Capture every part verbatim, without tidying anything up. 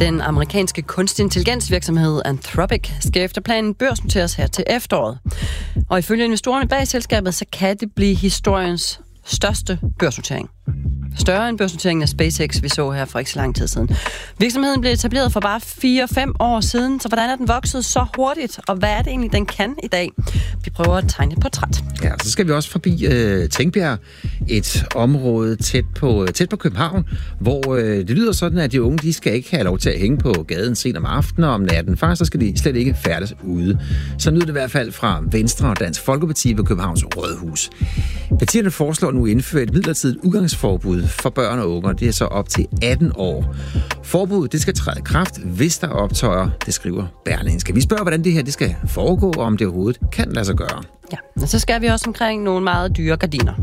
Den amerikanske kunstig intelligensvirksomhed Anthropic skal efter planen børsnoteres her til efteråret. Og ifølge investorerne bag selskabet, så kan det blive historiens største børsnotering. Større end børsnoteringen af SpaceX, vi så her for ikke så lang tid siden. Virksomheden blev etableret for bare fire fem år siden, så hvordan er den vokset så hurtigt, og hvad er det egentlig, den kan i dag? Vi prøver at tegne et portræt. Ja, så skal vi også forbi øh, Tingbjerg, et område tæt på, tæt på København, hvor øh, det lyder sådan, at de unge, de skal ikke have lov til at hænge på gaden sent om aftenen og om natten. Faktisk så skal de slet ikke færdes ude. Så lyder det i hvert fald fra Venstre og Dansk Folkeparti på Københavns Rådhus. Partierne foreslår nu at indføre et midlertidigt udgangsforbud for børn og unge. Det er så op til atten år. Forbuddet det skal træde i kraft, hvis der optøjer, det skriver Berlingske. Vi spørger, hvordan det her det skal foregå, og om det overhovedet kan lade sig gøre. Ja, og så skal vi også omkring nogle meget dyre gardiner.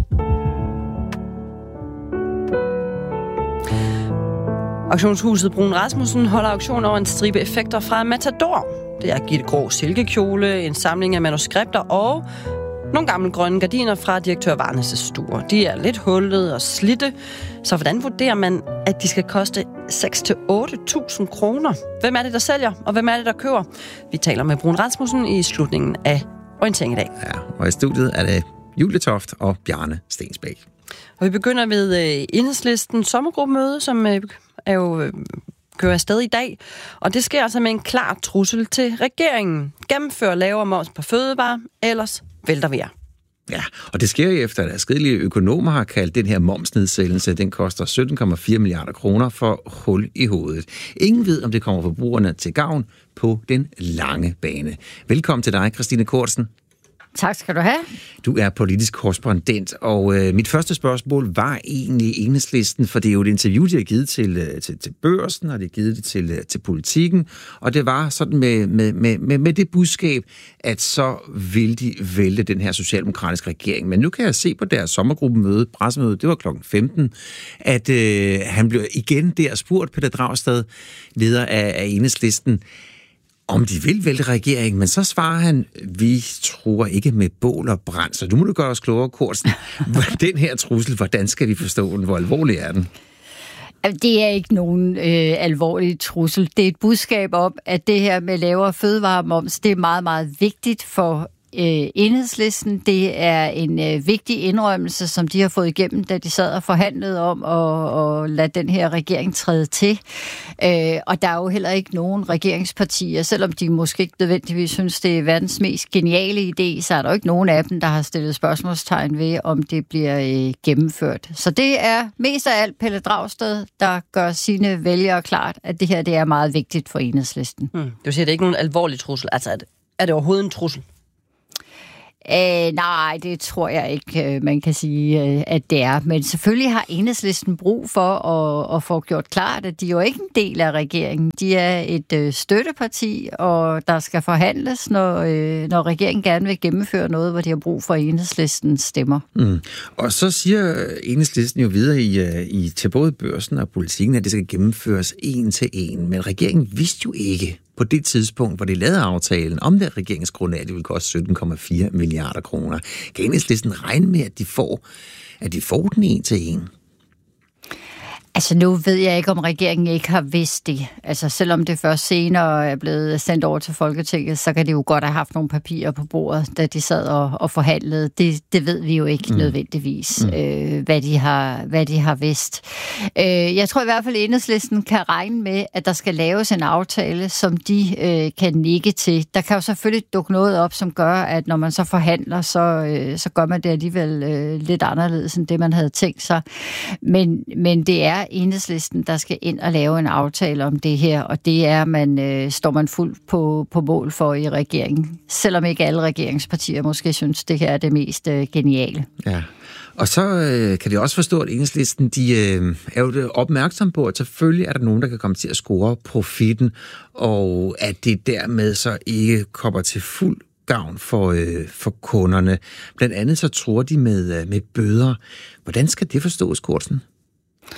Auktionshuset Brun Rasmussen holder auktion over en stribe effekter fra Matador. Det er Gitte Grå silkekjole, en samling af manuskripter og nogle gamle grønne gardiner fra direktør Varnes' stuer. De er lidt hullede og slitte, så hvordan vurderer man, at de skal koste seks til otte tusind kroner? Hvem er det, der sælger, og hvem er det, der køber? Vi taler med Brun Rasmussen i slutningen af Orientering i dag. Ja, og i studiet er det Julie Toft og Bjarne Stensbæk. Og vi begynder ved øh, Enhedslistens sommergruppemøde, som øh, er jo øh, kører afsted i dag. Og det sker altså med en klar trussel til regeringen. Gennemfør lavere moms på fødevarer, ellers vælter vi jer. Ja, og det sker jo efter, at adskillige økonomer har kaldt den her momsnedsættelse, den koster sytten komma fire milliarder kroner for hul i hovedet. Ingen ved, om det kommer forbrugerne til gavn på den lange bane. Velkommen til dig, Christine Kortsen. Tak skal du have. Du er politisk korrespondent, og øh, mit første spørgsmål var egentlig Enhedslisten, for det er jo et interview, de har givet til, til, til Børsen, og de har givet det til, til Politikken, og det var sådan med, med, med, med det budskab, at så ville de vælge den her socialdemokratiske regering. Men nu kan jeg se på deres sommergruppemøde, pressemøde, det var klokken femten, at øh, han blev igen der spurgt, Pelle Dragsted, leder af, af Enhedslisten, om de vil vælte regeringen, men så svarer han, vi tror ikke med bål og brand. Så du må du gøre os klogere, Kortsen. Den her trussel, hvordan skal vi forstå den? Hvor alvorlig er den? Det er ikke nogen øh, alvorlig trussel. Det er et budskab om, at det her med lavere fødevaremoms, det er meget, meget vigtigt for Øh, Enhedslisten. Det er en øh, vigtig indrømmelse, som de har fået igennem, da de sad og forhandlede om at, at lade den her regering træde til. Øh, og der er jo heller ikke nogen regeringspartier, selvom de måske ikke nødvendigvis synes, det er verdens mest geniale idé, så er der jo ikke nogen af dem, der har stillet spørgsmålstegn ved, om det bliver øh, gennemført. Så det er mest af alt Pelle Dragsted, der gør sine vælgere klart, at det her det er meget vigtigt for Enhedslisten. Hmm. Du siger, det er ikke nogen alvorlig trussel. Altså, er det, er det overhovedet en trussel? Æh, nej, det tror jeg ikke, man kan sige, at det er. Men selvfølgelig har Enhedslisten brug for at, at få gjort klart, at de er jo ikke en del af regeringen. De er et øh, støtteparti, og der skal forhandles, når, øh, når regeringen gerne vil gennemføre noget, hvor de har brug for Enhedslistens stemmer. Mm. Og så siger Enhedslisten jo videre i, i, til både Børsen og Politikken, at det skal gennemføres en til en. Men regeringen vidste jo ikke på det tidspunkt, hvor de lavede aftalen om det regeringsgrundlag, det vil koste sytten komma fire milliarder kroner. Kan Enhedslisten regne med, at de får, at de får den en til en? Altså nu ved jeg ikke, om regeringen ikke har vidst det. Altså selvom det først senere er blevet sendt over til Folketinget, så kan de jo godt have haft nogle papirer på bordet, da de sad og, og forhandlede. Det, det ved vi jo ikke mm. nødvendigvis, mm. øh, hvad, de har, hvad de har vidst. Øh, jeg tror i hvert fald, at Enhedslisten kan regne med, at der skal laves en aftale, som de øh, kan nikke til. Der kan jo selvfølgelig dukke noget op, som gør, at når man så forhandler, så, øh, så gør man det alligevel øh, lidt anderledes, end det man havde tænkt sig. Men, men det er Enhedslisten, der skal ind og lave en aftale om det her, og det er man øh, står man fuldt på, på mål for i regeringen. Selvom ikke alle regeringspartier måske synes, det her er det mest øh, geniale. Ja, og så øh, kan det også forstå, at Enhedslisten de, øh, er jo opmærksom på, at selvfølgelig er der nogen, der kan komme til at score profitten, og at det dermed så ikke kommer til fuld gavn for, øh, for kunderne. Blandt andet så tror de med, med bøder. Hvordan skal det forstås, Kortsen?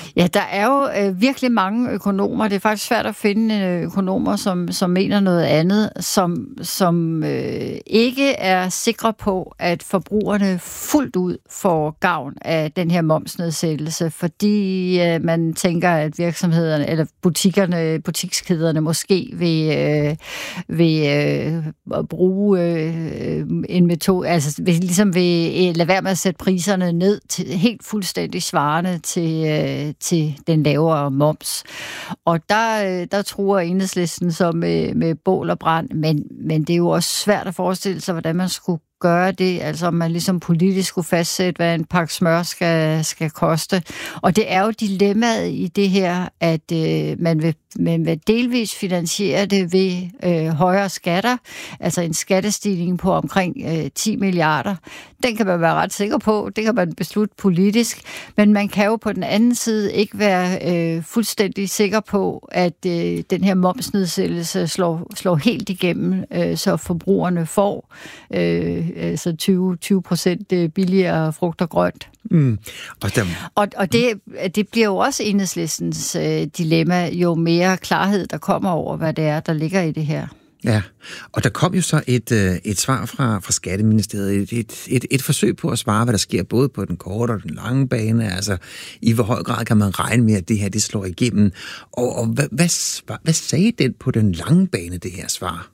Ja, der er jo øh, virkelig mange økonomer. Det er faktisk svært at finde øh, økonomer, som, som mener noget andet, som, som øh, ikke er sikre på, at forbrugerne fuldt ud får gavn af den her momsnedsættelse, fordi øh, man tænker, at virksomhederne eller butikkerne, butikskæderne måske vil, øh, vil øh, bruge øh, en metode, altså vil, ligesom vil lade være med at sætte priserne ned til helt fuldstændig svarende til, øh, til den lavere moms. Og der, der truer Enhedslisten så med, med bål og brand, men, men det er jo også svært at forestille sig, hvordan man skulle gøre det, altså om man ligesom politisk skulle fastsætte, hvad en pakke smør skal, skal koste. Og det er jo dilemmaet i det her, at øh, man, vil, man vil delvis finansiere det ved øh, højere skatter, altså en skattestigning på omkring øh, ti milliarder. Den kan man være ret sikker på, det kan man beslutte politisk, men man kan jo på den anden side ikke være øh, fuldstændig sikker på, at øh, den her momsnedsættelse slår, slår helt igennem, øh, så forbrugerne får øh, altså tyve procent billigere frugt og grønt. Mm. Og, der... og, og det, det bliver jo også Enhedslistens øh, dilemma, jo mere klarhed der kommer over, hvad det er, der ligger i det her. Ja, og der kom jo så et, et svar fra, fra Skatteministeriet, et, et, et, et forsøg på at svare, hvad der sker både på den korte og den lange bane, altså i hvor høj grad kan man regne med, at det her det slår igennem, og, og hvad, hvad, hvad sagde den på den lange bane, det her svar?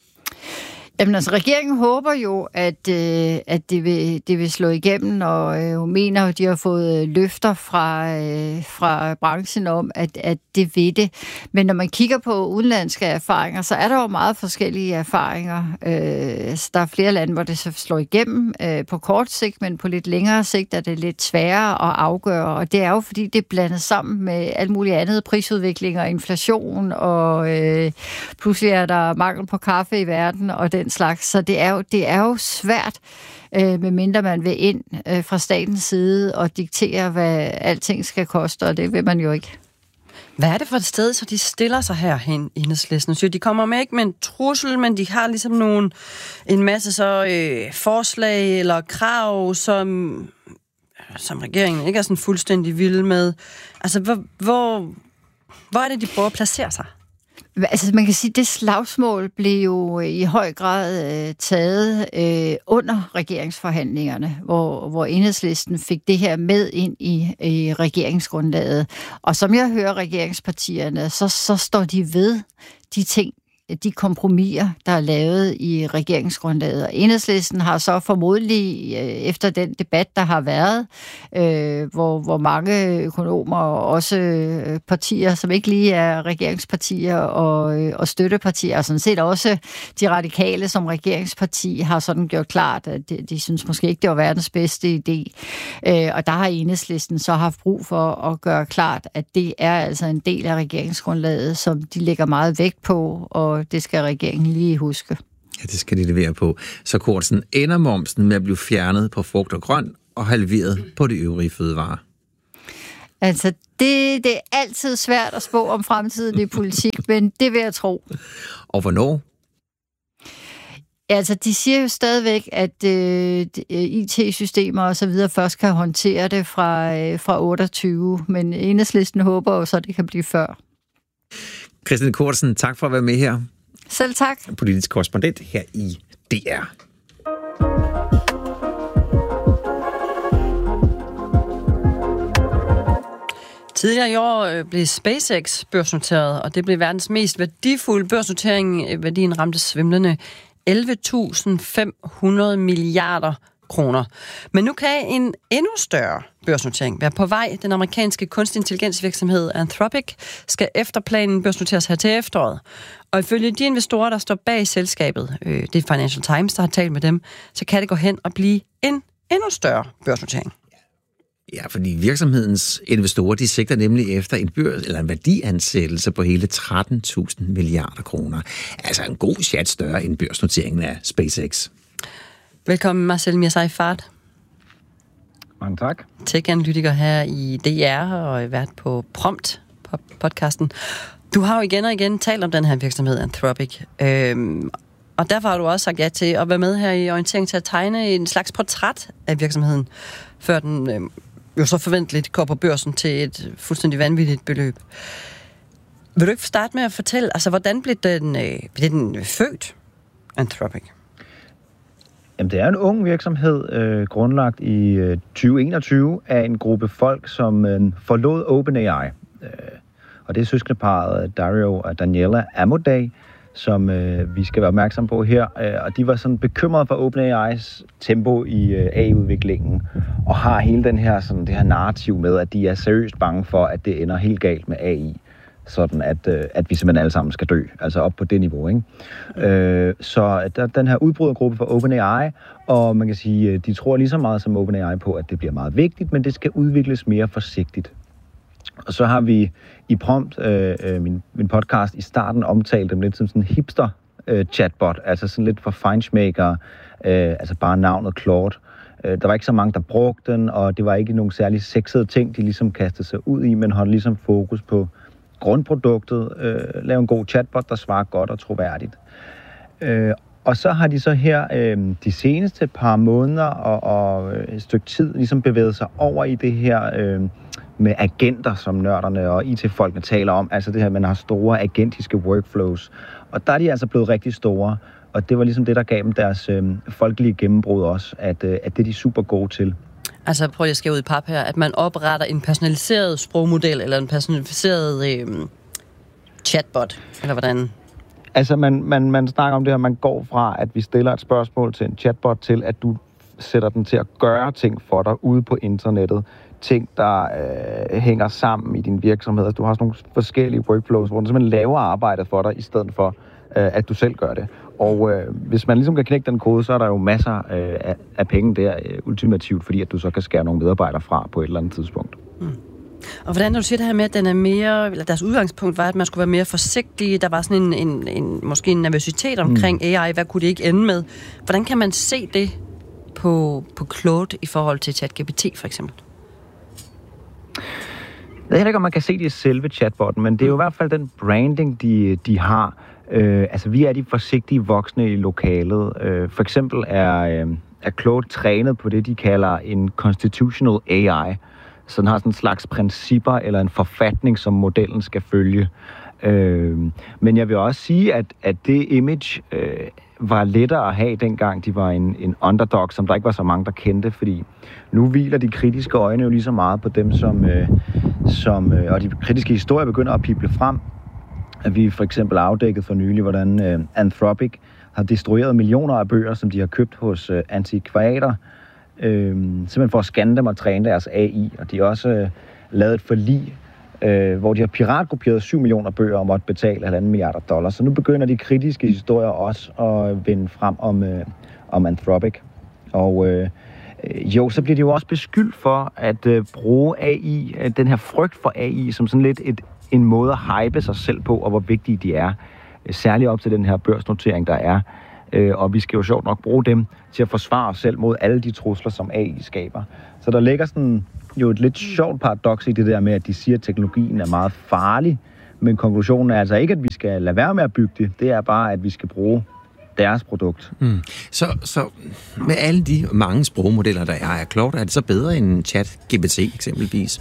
Jamen altså, regeringen håber jo, at, øh, at det, vil, det vil slå igennem, og øh, mener jo, at de har fået løfter fra, øh, fra branchen om, at, at det vil det. Men når man kigger på udenlandske erfaringer, så er der jo meget forskellige erfaringer. Øh, så der er flere lande, hvor det så slår igennem øh, på kort sigt, men på lidt længere sigt er det lidt sværere at afgøre. Og det er jo, fordi det er blandet sammen med alt muligt andet, prisudvikling og inflation, og øh, pludselig er der mangel på kaffe i verden, og den slags. Så det er jo, det er jo svært, øh, medmindre man vil ind øh, fra statens side og diktere, hvad alting skal koste, og det vil man jo ikke. Hvad er det for et sted, så de stiller sig herhen i Enhedslisten? Så de kommer med ikke med en trussel, men de har ligesom nogle, en masse så øh, forslag eller krav, som, som regeringen ikke er sådan fuldstændig vild med. Altså, hvor, hvor, hvor er det, de prøver at placere sig? Altså, man kan sige, at det slagsmål blev jo i høj grad øh, taget øh, under regeringsforhandlingerne, hvor, hvor Enhedslisten fik det her med ind i, i regeringsgrundlaget. Og som jeg hører regeringspartierne, så, så står de ved de ting, de kompromiser, der er lavet i regeringsgrundlaget. Og Enhedslisten har så formodentlig, øh, efter den debat, der har været, øh, hvor, hvor mange økonomer og også øh, partier, som ikke lige er regeringspartier og, øh, og støttepartier, og sådan set også de radikale som regeringsparti, har sådan gjort klart, at de, de synes måske ikke, det var verdens bedste idé. Øh, og der har Enhedslisten så haft brug for at gøre klart, at det er altså en del af regeringsgrundlaget, som de lægger meget vægt på, og det skal regeringen lige huske. Ja, det skal de levere på. Så Cortzen, ender momsen med at blive fjernet på frugt og grønt og halveret på de øvrige fødevarer? Altså, det, det er altid svært at spå om fremtiden i politik, men det vil jeg tro. Og hvornår? Altså, de siger jo stadigvæk, at øh, I T-systemer og så videre først kan håndtere det fra, øh, fra otteogtyve, men Enhedslisten håber jo så, at det kan blive før. Christine Cortzen, tak for at være med her. Selv tak. Politisk korrespondent her i D R. Tidligere i år blev SpaceX børsnoteret, og det blev verdens mest værdifulde børsnotering. Værdien ramte svimlende elleve tusind fem hundrede milliarder kroner. Men nu kan en endnu større børsnotering være på vej. Den amerikanske kunstig intelligensvirksomhed Anthropic skal efter planen børsnoteres her til efteråret. Og ifølge de investorer, der står bag selskabet, øh, det er Financial Times, der har talt med dem, så kan det gå hen og blive en endnu større børsnotering. Ja, fordi virksomhedens investorer, de sigter nemlig efter en børs, eller en værdiansættelse på hele tretten tusind milliarder kroner. Altså en god chat større end børsnoteringen af SpaceX. Velkommen, Marcel Mirzaifard. Mange tak. Tech-analytiker her i D R og vært på Prompt på podcasten. Du har jo igen og igen talt om den her virksomhed Anthropic, øhm, og derfor har du også sagt ja til at være med her i orientering til at tegne en slags portræt af virksomheden, før den øhm, jo så forventeligt går på børsen til et fuldstændig vanvittigt beløb. Vil du ikke starte med at fortælle, altså hvordan blev den, øh, blev den født, Anthropic? Jamen, det er en ung virksomhed, øh, grundlagt i øh, tyve enogtyve af en gruppe folk, som øh, forlod OpenAI. Øh, og det er søskendeparret Dario og Daniela Amodei, som øh, vi skal være opmærksom på her. Øh, og de var sådan bekymrede for OpenAI's tempo i øh, A I-udviklingen, og har hele den her, sådan, det her narrativ med, at de er seriøst bange for, at det ender helt galt med A I. Sådan at, øh, at vi simpelthen alle sammen skal dø, altså op på det niveau, ikke? Mm. Øh, så der, den her udbrydergruppe for OpenAI, og man kan sige, de tror lige så meget som OpenAI på, at det bliver meget vigtigt, men det skal udvikles mere forsigtigt. Og så har vi i Prompt, øh, min, min podcast, i starten omtalt dem lidt som sådan en hipster-chatbot, øh, altså sådan lidt for feinschmeckere, øh, altså bare navnet Claude. Øh, der var ikke så mange, der brugte den, og det var ikke nogen særlig sexede ting, de ligesom kastede sig ud i, men holdt ligesom fokus på grundproduktet, øh, lave en god chatbot, der svarer godt og troværdigt. Øh, og så har de så her øh, de seneste par måneder og, og et stykke tid ligesom bevæget sig over i det her øh, med agenter, som nørderne og I T-folkene taler om. Altså det her, man har store agentiske workflows. Og der er de altså blevet rigtig store. Og det var ligesom det, der gav dem deres øh, folkelige gennembrud også, at, øh, at det er de super gode til. Altså prøv at jeg skal ud i pap her, at man opretter en personaliseret sprogmodel, eller en personaliseret øh, chatbot, eller hvordan? Altså man, man, man snakker om det her, man går fra, at vi stiller et spørgsmål til en chatbot, til at du sætter den til at gøre ting for dig ude på internettet. Ting, der øh, hænger sammen i din virksomhed. Altså, du har sådan nogle forskellige workflows, hvor den simpelthen laver arbejdet for dig, i stedet for, øh, at du selv gør det. Og øh, hvis man ligesom kan knække den kode, så er der jo masser øh, af, af penge der øh, ultimativt, fordi at du så kan skære nogle medarbejdere fra på et eller andet tidspunkt. Mm. Og hvordan, når du siger det her med, at den er mere, eller deres udgangspunkt var, at man skulle være mere forsigtig, der var sådan en, en, en måske en nervøsitet omkring mm. A I, hvad kunne det ikke ende med? Hvordan kan man se det på, på Claude i forhold til ChatGPT for eksempel? Jeg ved ikke, om man kan se det i selve chatbotten, men det er jo i hvert fald den branding, de, de har. Øh, altså, vi er de forsigtige voksne i lokalet. Øh, for eksempel er, øh, er Claude trænet på det, de kalder en constitutional A I. Så den har sådan en slags principper eller en forfatning, som modellen skal følge. Øh, men jeg vil også sige, at, at det image øh, var lettere at have, dengang de var en, en underdog, som der ikke var så mange, der kendte, fordi nu hviler de kritiske øjne jo lige så meget på dem, som, øh, som øh, og de kritiske historier begynder at pible frem. At vi for eksempel afdækket for nylig, hvordan øh, Anthropic har destrueret millioner af bøger, som de har købt hos øh, antikvater, øh, simpelthen for at scanne dem og træne deres A I. Og de har også øh, lavet et forlig, øh, hvor de har piratkopieret syv millioner bøger og måtte betale halvanden milliarder dollars. Så nu begynder de kritiske historier også at vende frem om, øh, om Anthropic. Og øh, jo, så bliver de jo også beskyldt for at øh, bruge A I, øh, den her frygt for A I, som sådan lidt et, en måde at hype sig selv på, og hvor vigtige de er. Særligt op til den her børsnotering, der er. Øh, og vi skal jo sjovt nok bruge dem til at forsvare os selv mod alle de trusler, som A I skaber. Så der ligger sådan jo et lidt sjovt paradoks i det der med, at de siger, at teknologien er meget farlig, men konklusionen er altså ikke, at vi skal lade være med at bygge det. Det er bare, at vi skal bruge deres produkt. Mm. Så, så med alle de mange sprogmodeller, der er af Claude, er det så bedre end ChatGPT eksempelvis?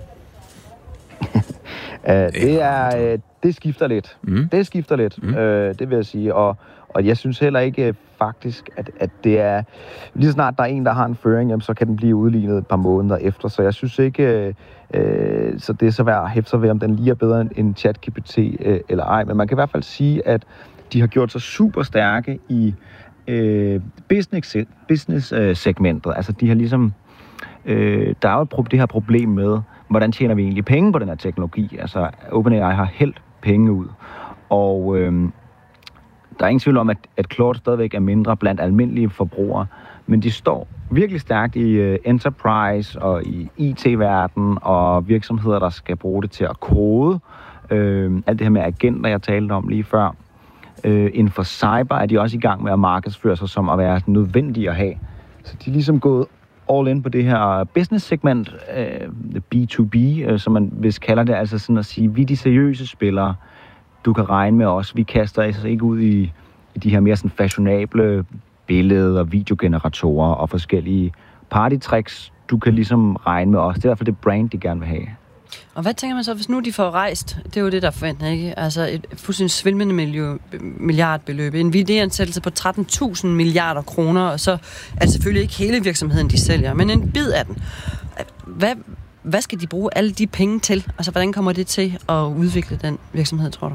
uh, det er uh, det skifter lidt. Mm. Det skifter lidt, mm. uh, det vil jeg sige. Og, og jeg synes heller ikke uh, faktisk, at, at det er... Lige snart der er en, der har en føring, jamen, så kan den blive udlignet et par måneder efter. Så jeg synes ikke... Uh, uh, så det er så værd at hæfte sig ved, om den lige er bedre end ChatGPT uh, eller ej. Men man kan i hvert fald sige, at de har gjort sig super stærke i øh, business, business øh, segmentet. Altså de har ligesom, øh, der er jo et, det her problem med, hvordan tjener vi egentlig penge på den her teknologi? Altså OpenAI har hældt penge ud, og øh, der er ingen tvivl om, at, at Claude stadigvæk er mindre blandt almindelige forbrugere, men de står virkelig stærkt i øh, enterprise og i I T-verden og virksomheder, der skal bruge det til at kode. Øh, alt det her med agenter, jeg talte om lige før. Øh, inden for cyber er de også i gang med at markedsføre sig som at være nødvendige at have. Så de er ligesom gået all in på det her business-segment, øh, B to B, øh, som man vist kalder det, altså sådan at sige, vi er de seriøse spillere, du kan regne med os. Vi kaster altså ikke ud i, i de her mere sådan fashionable billeder og videogeneratorer og forskellige partytricks, du kan ligesom regne med os. Det er i hvert fald det brand, de gerne vil have. Og hvad tænker man så, hvis nu de får rejst? Det er jo det, der forventer, ikke? Altså et fuldstændig svimlende milliardbeløb. En V D-ansættelse på tretten tusind milliarder kroner, og så er det selvfølgelig ikke hele virksomheden, de sælger, men en bid af den. Hvad, hvad skal de bruge alle de penge til? Altså, hvordan kommer det til at udvikle den virksomhed, tror du?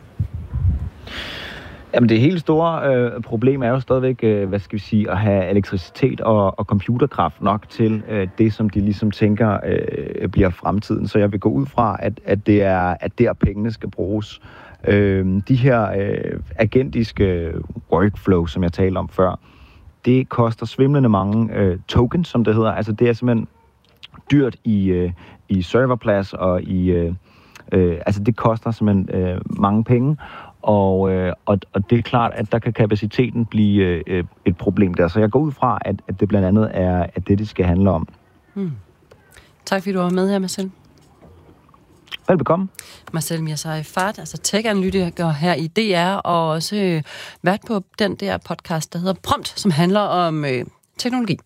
Jamen, det helt store øh, problem er jo stadigvæk, øh, hvad skal vi sige, at have elektricitet og, og computerkraft nok til øh, det, som de ligesom tænker øh, bliver fremtiden. Så jeg vil gå ud fra, at, at det er at der pengene skal bruges. Øh, de her øh, agentiske workflow, som jeg talte om før, det koster svimlende mange øh, tokens, som det hedder. Altså, det er simpelthen dyrt i, øh, i serverplads og i... Øh, øh, altså, det koster simpelthen øh, mange penge. Og, øh, og, og det er klart, at der kan kapaciteten blive øh, et problem der. Så jeg går ud fra, at, at det blandt andet er at det, det skal handle om. Hmm. Tak fordi du var med her, Marcel. Velbekomme. Marcel Mirzaifard, altså tech-analytiker her i D R, og også øh, vært på den der podcast, der hedder Prompt, som handler om øh, teknologi.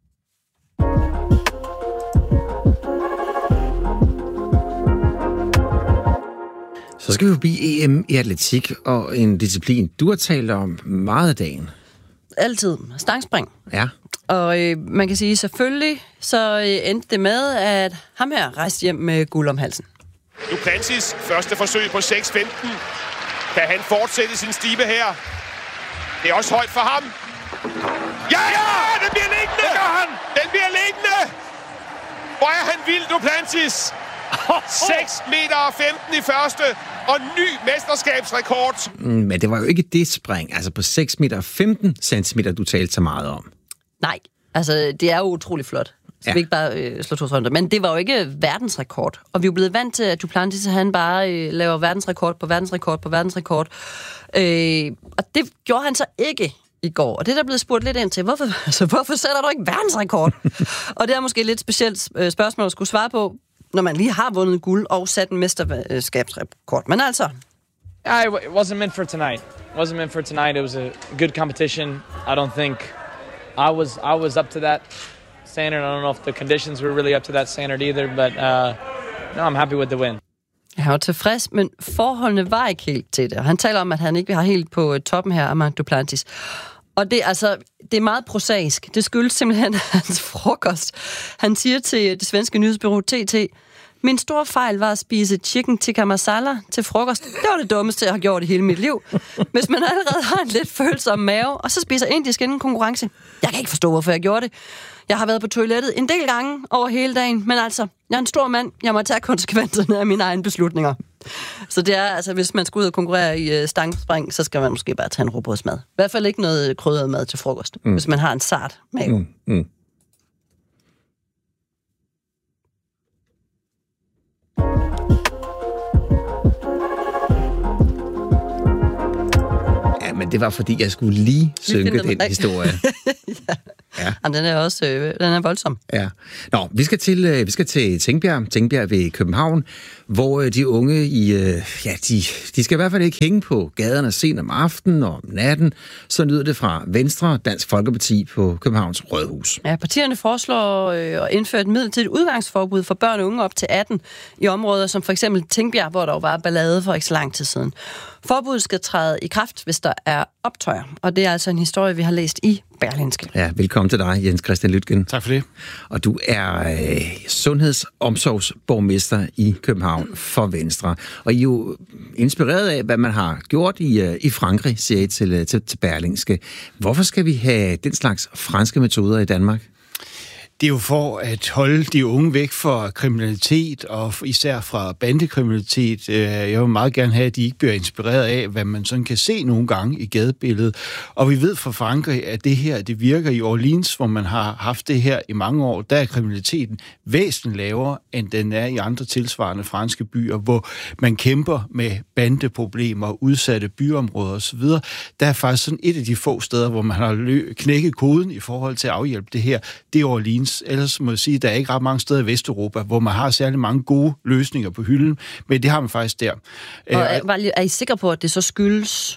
Så skal vi forbi E M i atletik og en disciplin, du har talt om meget af dagen. Altid. Stangspring. Ja. Og øh, man kan sige, selvfølgelig så øh, endte det med, at ham her rejste hjem med guld om halsen. Duplantis første forsøg på seks femten. Kan han fortsætte sin stibe her? Det er også højt for ham. Ja, ja! Den bliver liggende! Det gør han! Den bliver liggende! Hvor er han vild, Duplantis! seks meter femten i første, og ny mesterskabsrekord. Mm, men det var jo ikke det spring, altså på seks meter femten centimeter, du talte så meget om. Nej, altså det er jo utrolig flot. Så ja. Vi ikke bare øh, slå to runder. Men det var jo ikke verdensrekord. Og vi er jo blevet vant til, at Duplantis han bare øh, laver verdensrekord på verdensrekord på verdensrekord. Øh, og det gjorde han så ikke i går. Og det er der blevet spurgt lidt ind til. Hvorfor, altså, hvorfor sætter du ikke verdensrekord? Og det er måske et lidt specielt øh, spørgsmål at skulle svare på, når man lige har vundet guld og sat en mesterskabsrekord. Men altså... I it wasn't meant for tonight. It wasn't meant for tonight. It was a good competition. I don't think I was I was up to that standard. I don't know if the conditions were really up to that standard either, but uh, no, I'm happy with the win. Jeg var tilfreds, men forholdene var ikke helt til det. Han taler om, at han ikke har helt på toppen her, Armand Duplantis. Og det, altså, det er meget prosaisk. Det skyldes simpelthen hans frokost. Han siger til det svenske nyhedsbureau T T, min store fejl var at spise chicken tikka masala til frokost. Det var det dummeste, jeg har gjort i hele mit liv. Hvis man allerede har en lidt følsom mave, og så spiser indisk inden konkurrence. Jeg kan ikke forstå, hvorfor jeg gjorde det. Jeg har været på toilettet en del gange over hele dagen, men altså, jeg er en stor mand. Jeg må tage konsekvenserne af mine egne beslutninger. Så det er, altså, hvis man skal ud og konkurrere i uh, stangspring, så skal man måske bare tage en rugbrødsmad. I hvert fald ikke noget krydret mad til frokost, mm. hvis man har en sart mave. Mm. Mm. Ja, men det var, fordi jeg skulle lige synke den den historie. Ja. Ja. Jamen, den er også øh, den er voldsom. Ja. Nå, vi skal til øh, vi skal til Tingbjerg, Tingbjerg ved København, hvor øh, de unge i øh, ja, de de skal i hvert fald ikke hænge på gaderne sent om aftenen og om natten. Så lyder det fra Venstre, Dansk Folkeparti på Københavns Rådhus. Ja, partierne foreslår øh, at indføre et midlertidigt udgangsforbud for børn og unge op til atten i områder som for eksempel Tingbjerg, hvor der jo var ballade for ikke så lang tid siden. Forbuddet skal træde i kraft, hvis der er optøjer, og det er altså en historie, vi har læst i Berlingske. Ja, velkommen til dig, Jens Christian Lytgen. Tak for det. Og du er øh, sundhedsomsorgsborgmester i København for Venstre. Og I er jo inspireret af, hvad man har gjort i, øh, i Frankrig, siger I til, til, til Berlingske. Hvorfor skal vi have den slags franske metoder i Danmark? Det er jo for at holde de unge væk fra kriminalitet, og især fra bandekriminalitet. Jeg vil meget gerne have, at de ikke bliver inspireret af, hvad man sådan kan se nogle gange i gadebilledet. Og vi ved fra Frankrig, at det her, det virker i Orleans, hvor man har haft det her i mange år. Der er kriminaliteten væsentligt lavere, end den er i andre tilsvarende franske byer, hvor man kæmper med bandeproblemer, udsatte byområder osv. Der er faktisk sådan et af de få steder, hvor man har knækket koden i forhold til at afhjælpe det her. Det er Orleans. Ellers må jeg sige, at der er ikke ret mange steder i Vesteuropa, hvor man har særlig mange gode løsninger på hylden, men det har man faktisk der. Og er, er I sikre på, at det så skyldes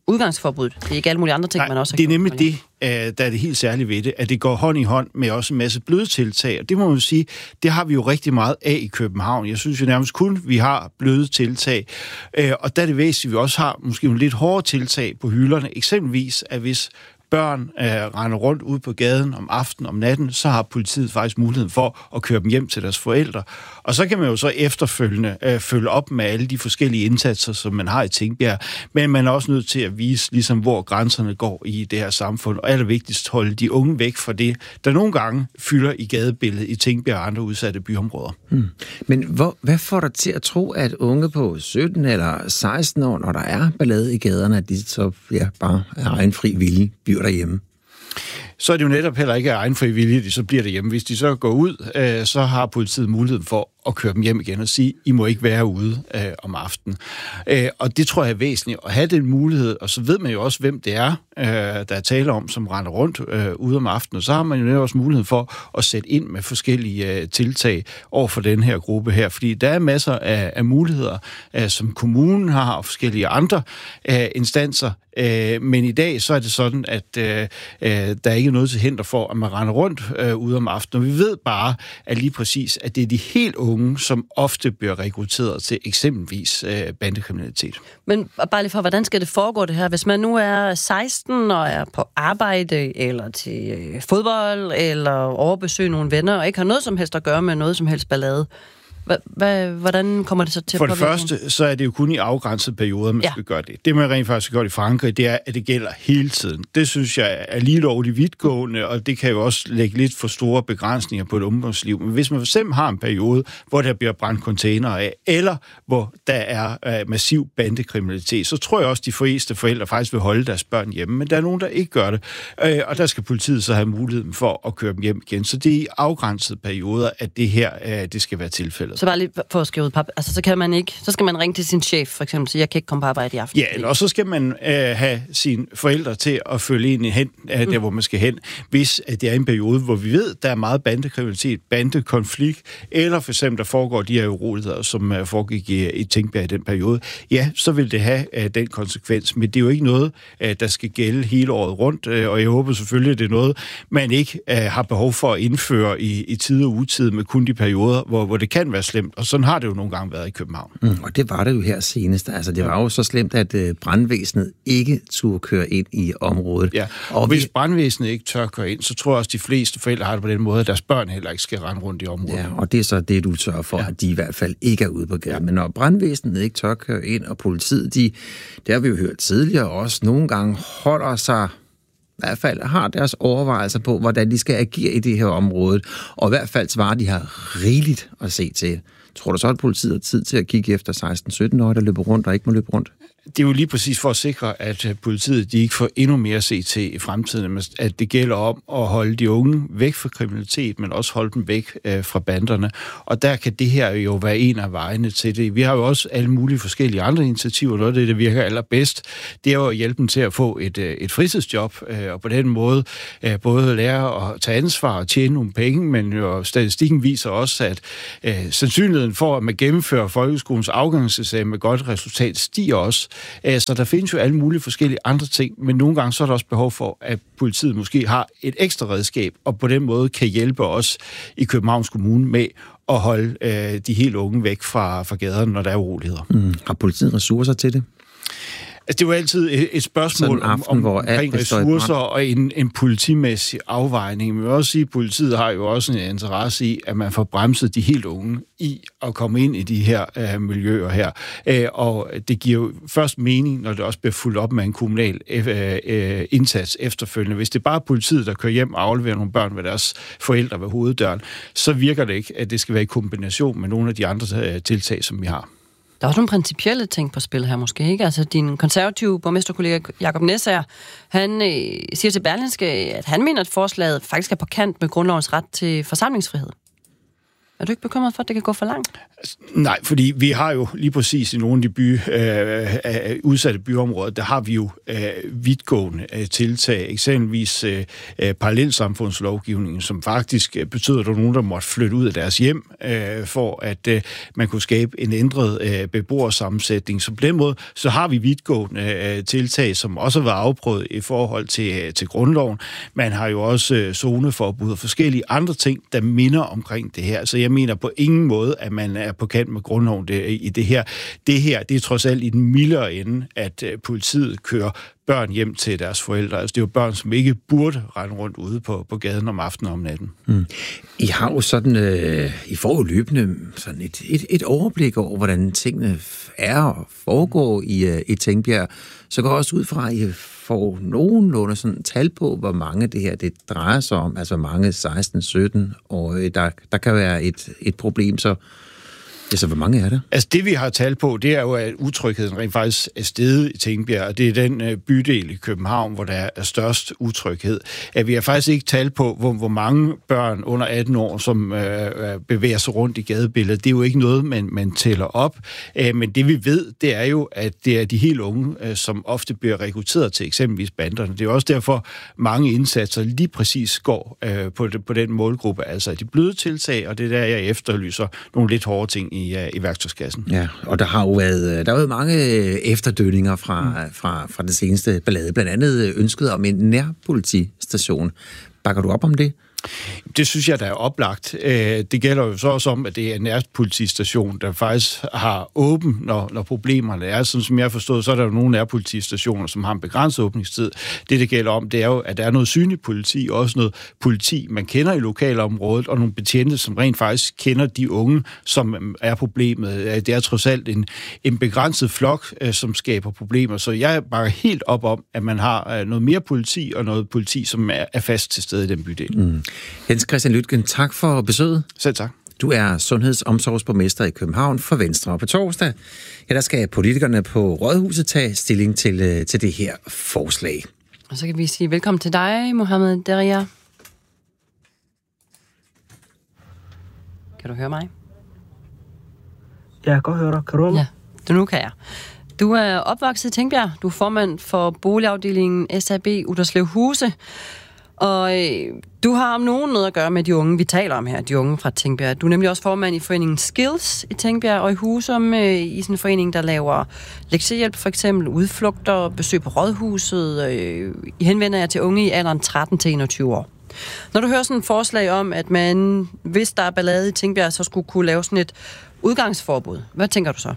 udgangsforbud. Det er ikke alle mulige andre ting, Nej, man også har det er gjort. nemlig det, der er det helt særlige ved det, at det går hånd i hånd med også en masse bløde tiltag. Og det må man sige, det har vi jo rigtig meget af i København. Jeg synes jo nærmest kun, vi har bløde tiltag. Og der er det væsentligt, at vi også har måske nogle lidt hårde tiltag på hylderne. Eksempelvis, at hvis børn øh, render rundt ude på gaden om aftenen, om natten, så har politiet faktisk muligheden for at køre dem hjem til deres forældre. Og så kan man jo så efterfølgende øh, følge op med alle de forskellige indsatser, som man har i Tingbjerg, men man er også nødt til at vise, ligesom, hvor grænserne går i det her samfund, og allervigtigst holde de unge væk fra det, der nogle gange fylder i gadebilledet i Tingbjerg og andre udsatte byområder. Hmm. Men hvor, hvad får dig til at tro, at unge på sytten eller seksten år, når der er ballade i gaderne, at de så ja, bare er egen fri vilje bliver derhjemme? Så er det jo netop heller ikke af egen fri vilje, de så bliver derhjemme. Hvis de så går ud, øh, så har politiet mulighed for at køre dem hjem igen og sige, I må ikke være ude øh, om aftenen. Øh, og det tror jeg er væsentligt at have den mulighed, og så ved man jo også, hvem det er, øh, der er tale om, som render rundt øh, ude om aftenen. Og så har man jo også mulighed for at sætte ind med forskellige øh, tiltag over for den her gruppe her, fordi der er masser af, af muligheder, øh, som kommunen har, og forskellige andre øh, instanser. Øh, men i dag så er det sådan, at øh, øh, der er ikke noget til hinder for, at man render rundt øh, ude om aftenen. Og vi ved bare, at lige præcis, at det er de helt unge, som ofte bliver rekrutteret til eksempelvis øh, bandekriminalitet. Men bare lige for, hvordan skal det foregå det her? Hvis man nu er seksten og er på arbejde, eller til øh, fodbold, eller overbesøge nogle venner, og ikke har noget som helst at gøre med noget som helst ballade, hvordan kommer det så til at påvirke? For det påvirke? første, så er det jo kun i afgrænsede perioder, man ja. skal gøre det. Det, man rent faktisk har gjort i Frankrig, det er, at det gælder hele tiden. Det synes jeg er lige lovligt vidtgående, og det kan jo også lægge lidt for store begrænsninger på et ungdomsliv. Men hvis man for eksempel har en periode, hvor der bliver brændt containere af, eller hvor der er uh, massiv bandekriminalitet, så tror jeg også, at de fleste forældre faktisk vil holde deres børn hjemme. Men der er nogen, der ikke gør det, uh, og der skal politiet så have muligheden for at køre dem hjem igen. Så det er i afgrænsede perioder, at det her uh, det skal være tilfældet. Så bare lige for at skrive ud, altså så kan man ikke, så skal man ringe til sin chef, for eksempel, så jeg kan ikke komme på arbejde i aften. Ja, eller så skal man øh, have sine forældre til at følge ind hen, øh, der mm. hvor man skal hen, hvis at det er en periode, hvor vi ved, der er meget bandekriminalitet, bandekonflikt, eller for eksempel, der foregår de her uroligheder, som øh, foregik i, i Tingbjerg i den periode. Ja, så vil det have øh, den konsekvens, men det er jo ikke noget, øh, der skal gælde hele året rundt, øh, og jeg håber selvfølgelig, at det er noget, man ikke øh, har behov for at indføre i, i tid og utid, med kun de perioder, hvor, hvor det kan være slemt, og sådan har det jo nogle gange været i København. Mm, og det var det jo her senest. Altså, det var jo så slemt, at uh, brandvæsenet ikke turde køre ind i området. Ja, og, og hvis vi... brandvæsenet ikke tør køre ind, så tror jeg også, de fleste forældre har det på den måde, at deres børn heller ikke skal rende rundt i området. Ja, og det er så det, du sørger for, ja. at de i hvert fald ikke er ude på gaden. Ja. Men når brandvæsenet ikke tør køre ind, og politiet, de, det har vi jo hørt tidligere også, nogle gange holder sig i hvert fald har deres overvejelser på, hvordan de skal agere i det her område. Og i hvert fald svarer de har rigeligt at se til. Tror du så, at politiet har tid til at kigge efter seksten-sytten-årige, der løber rundt og ikke må løbe rundt? Det er jo lige præcis for at sikre, at politiet de ikke får endnu mere at se til i fremtiden, at det gælder om at holde de unge væk fra kriminalitet, men også holde dem væk øh, fra banderne. Og der kan det her jo være en af vejene til det. Vi har jo også alle mulige forskellige andre initiativer. Noget af det, der virker allerbedst, det er jo at hjælpe dem til at få et, et fritidsjob, øh, og på den måde øh, både lære at tage ansvar og tjene nogle penge, men jo statistikken viser også, at øh, sandsynligheden for, at man gennemfører folkeskolens afgangseksamen med godt resultat, stiger også. Så der findes jo alle mulige forskellige andre ting, men nogle gange så er der også behov for, at politiet måske har et ekstra redskab, og på den måde kan hjælpe os i Københavns Kommune med at holde øh, de helt unge væk fra, fra gaderne, når der er uroligheder. Mm. Har politiet ressourcer til det? Altså, det er jo altid et, et spørgsmål aften, om, om omkring ressourcer og en, en politimæssig afvejning. Men jeg vil også sige, at politiet har jo også en interesse i, at man får bremset de helt unge i at komme ind i de her uh, miljøer her. Uh, og det giver jo først mening, når det også bliver fuldt op med en kommunal uh, uh, indsats efterfølgende. Hvis det er bare politiet, der kører hjem og afleverer nogle børn ved deres forældre ved hoveddøren, så virker det ikke, at det skal være i kombination med nogle af de andre uh, tiltag, som vi har. Der er også nogle principielle ting på spil her måske, ikke? Altså, din konservative borgmesterkollega Jacob Næsager, han øh, siger til Berlingske, at han mener, at forslaget faktisk er på kant med grundlovens ret til forsamlingsfrihed. Er du ikke bekymret for, at det kan gå for langt? Nej, fordi vi har jo lige præcis i nogle af de by, øh, udsatte byområder, der har vi jo øh, vidtgående øh, tiltag, eksempelvis øh, parallelsamfundslovgivningen, som faktisk øh, betyder, at der er nogen, der måtte flytte ud af deres hjem, øh, for at øh, man kunne skabe en ændret øh, beboersammensætning. Så på den måde, så har vi vidtgående øh, tiltag, som også har været afprøvet i forhold til, øh, til grundloven. Man har jo også øh, zoneforbud og forskellige andre ting, der minder omkring det her. Så jeg mener på ingen måde, at man er på kant med grundloven det, i det her. Det her, det er trods alt i den mildere ende, at uh, politiet kører børn hjem til deres forældre. Altså det er jo børn, som ikke burde rende rundt ude på, på gaden om aftenen og om natten. Mm. I har jo sådan, øh, I får jo løbende sådan et, et, et overblik over, hvordan tingene er og foregår i, øh, i Tingbjerg. Så går også ud fra, at I får nogenlunde sådan tal på, hvor mange det her det drejer sig om. Altså mange seksten sytten år, der, der kan være et, et problem, så Altså, hvor mange er der? Altså, det vi har talt på, det er jo, at utrygheden rent faktisk er steget i Tingbjerg, og det er den øh, bydel i København, hvor der er størst utryghed. At vi har faktisk ikke talt på, hvor, hvor mange børn under atten år, som øh, bevæger sig rundt i gadebilledet. Det er jo ikke noget, man, man tæller op. Æh, men det vi ved, det er jo, at det er de helt unge, øh, som ofte bliver rekrutteret til eksempelvis banderne. Det er også derfor, mange indsatser lige præcis går øh, på, på den målgruppe. Altså de bløde tiltag, og det er der, jeg efterlyser nogle lidt hårde ting i, i værktøjskassen. Ja, og der har jo været, der har været mange efterdønninger fra, mm. fra, fra den seneste ballade, blandt andet ønsket om en nærpolitistation. Bakker du op om det? Det synes jeg, der er oplagt. Det gælder jo så også om, at det er en nærpolitistation, der faktisk har åben, når, når problemerne er. Sådan som jeg har forstået, så er der jo nogle nærpolitistationer, som har en begrænset åbningstid. Det, det gælder om, det er jo, at der er noget synligt politi, også noget politi, man kender i lokalområdet, og nogle betjente, som rent faktisk kender de unge, som er problemet. Det er trods alt en, en begrænset flok, som skaber problemer. Så jeg er bare helt op om, at man har noget mere politi, og noget politi, som er, er fast til stede i den bydel. Mm. Jens Christian Lytgen, tak for besøget. Selv tak. Du er sundhedsomsorgsborgmester i København for Venstre, og på torsdag, ja, der skal politikerne på Rådhuset tage stilling til, til det her forslag. Og så kan vi sige velkommen til dig, Mohammed Deria. Kan du høre mig? Ja, jeg kan godt høre dig. Kan du høre mig? Ja, det nu kan jeg. Du er opvokset i Tingbjerg. Du er formand for boligafdelingen S A B Utterslev Huse. Og øh, du har om nogen noget at gøre med de unge, vi taler om her, de unge fra Tingbjerg. Du er nemlig også formand i foreningen Skills i Tingbjerg og i Husum, øh, i sådan en forening, der laver lektiehjælp, for eksempel udflugter, besøg på rådhuset. Øh, I henvender jer til unge i alderen tretten til enogtyve år. Når du hører sådan et forslag om, at man, hvis der er ballade i Tingbjerg, så skulle kunne lave sådan et udgangsforbud, hvad tænker du så?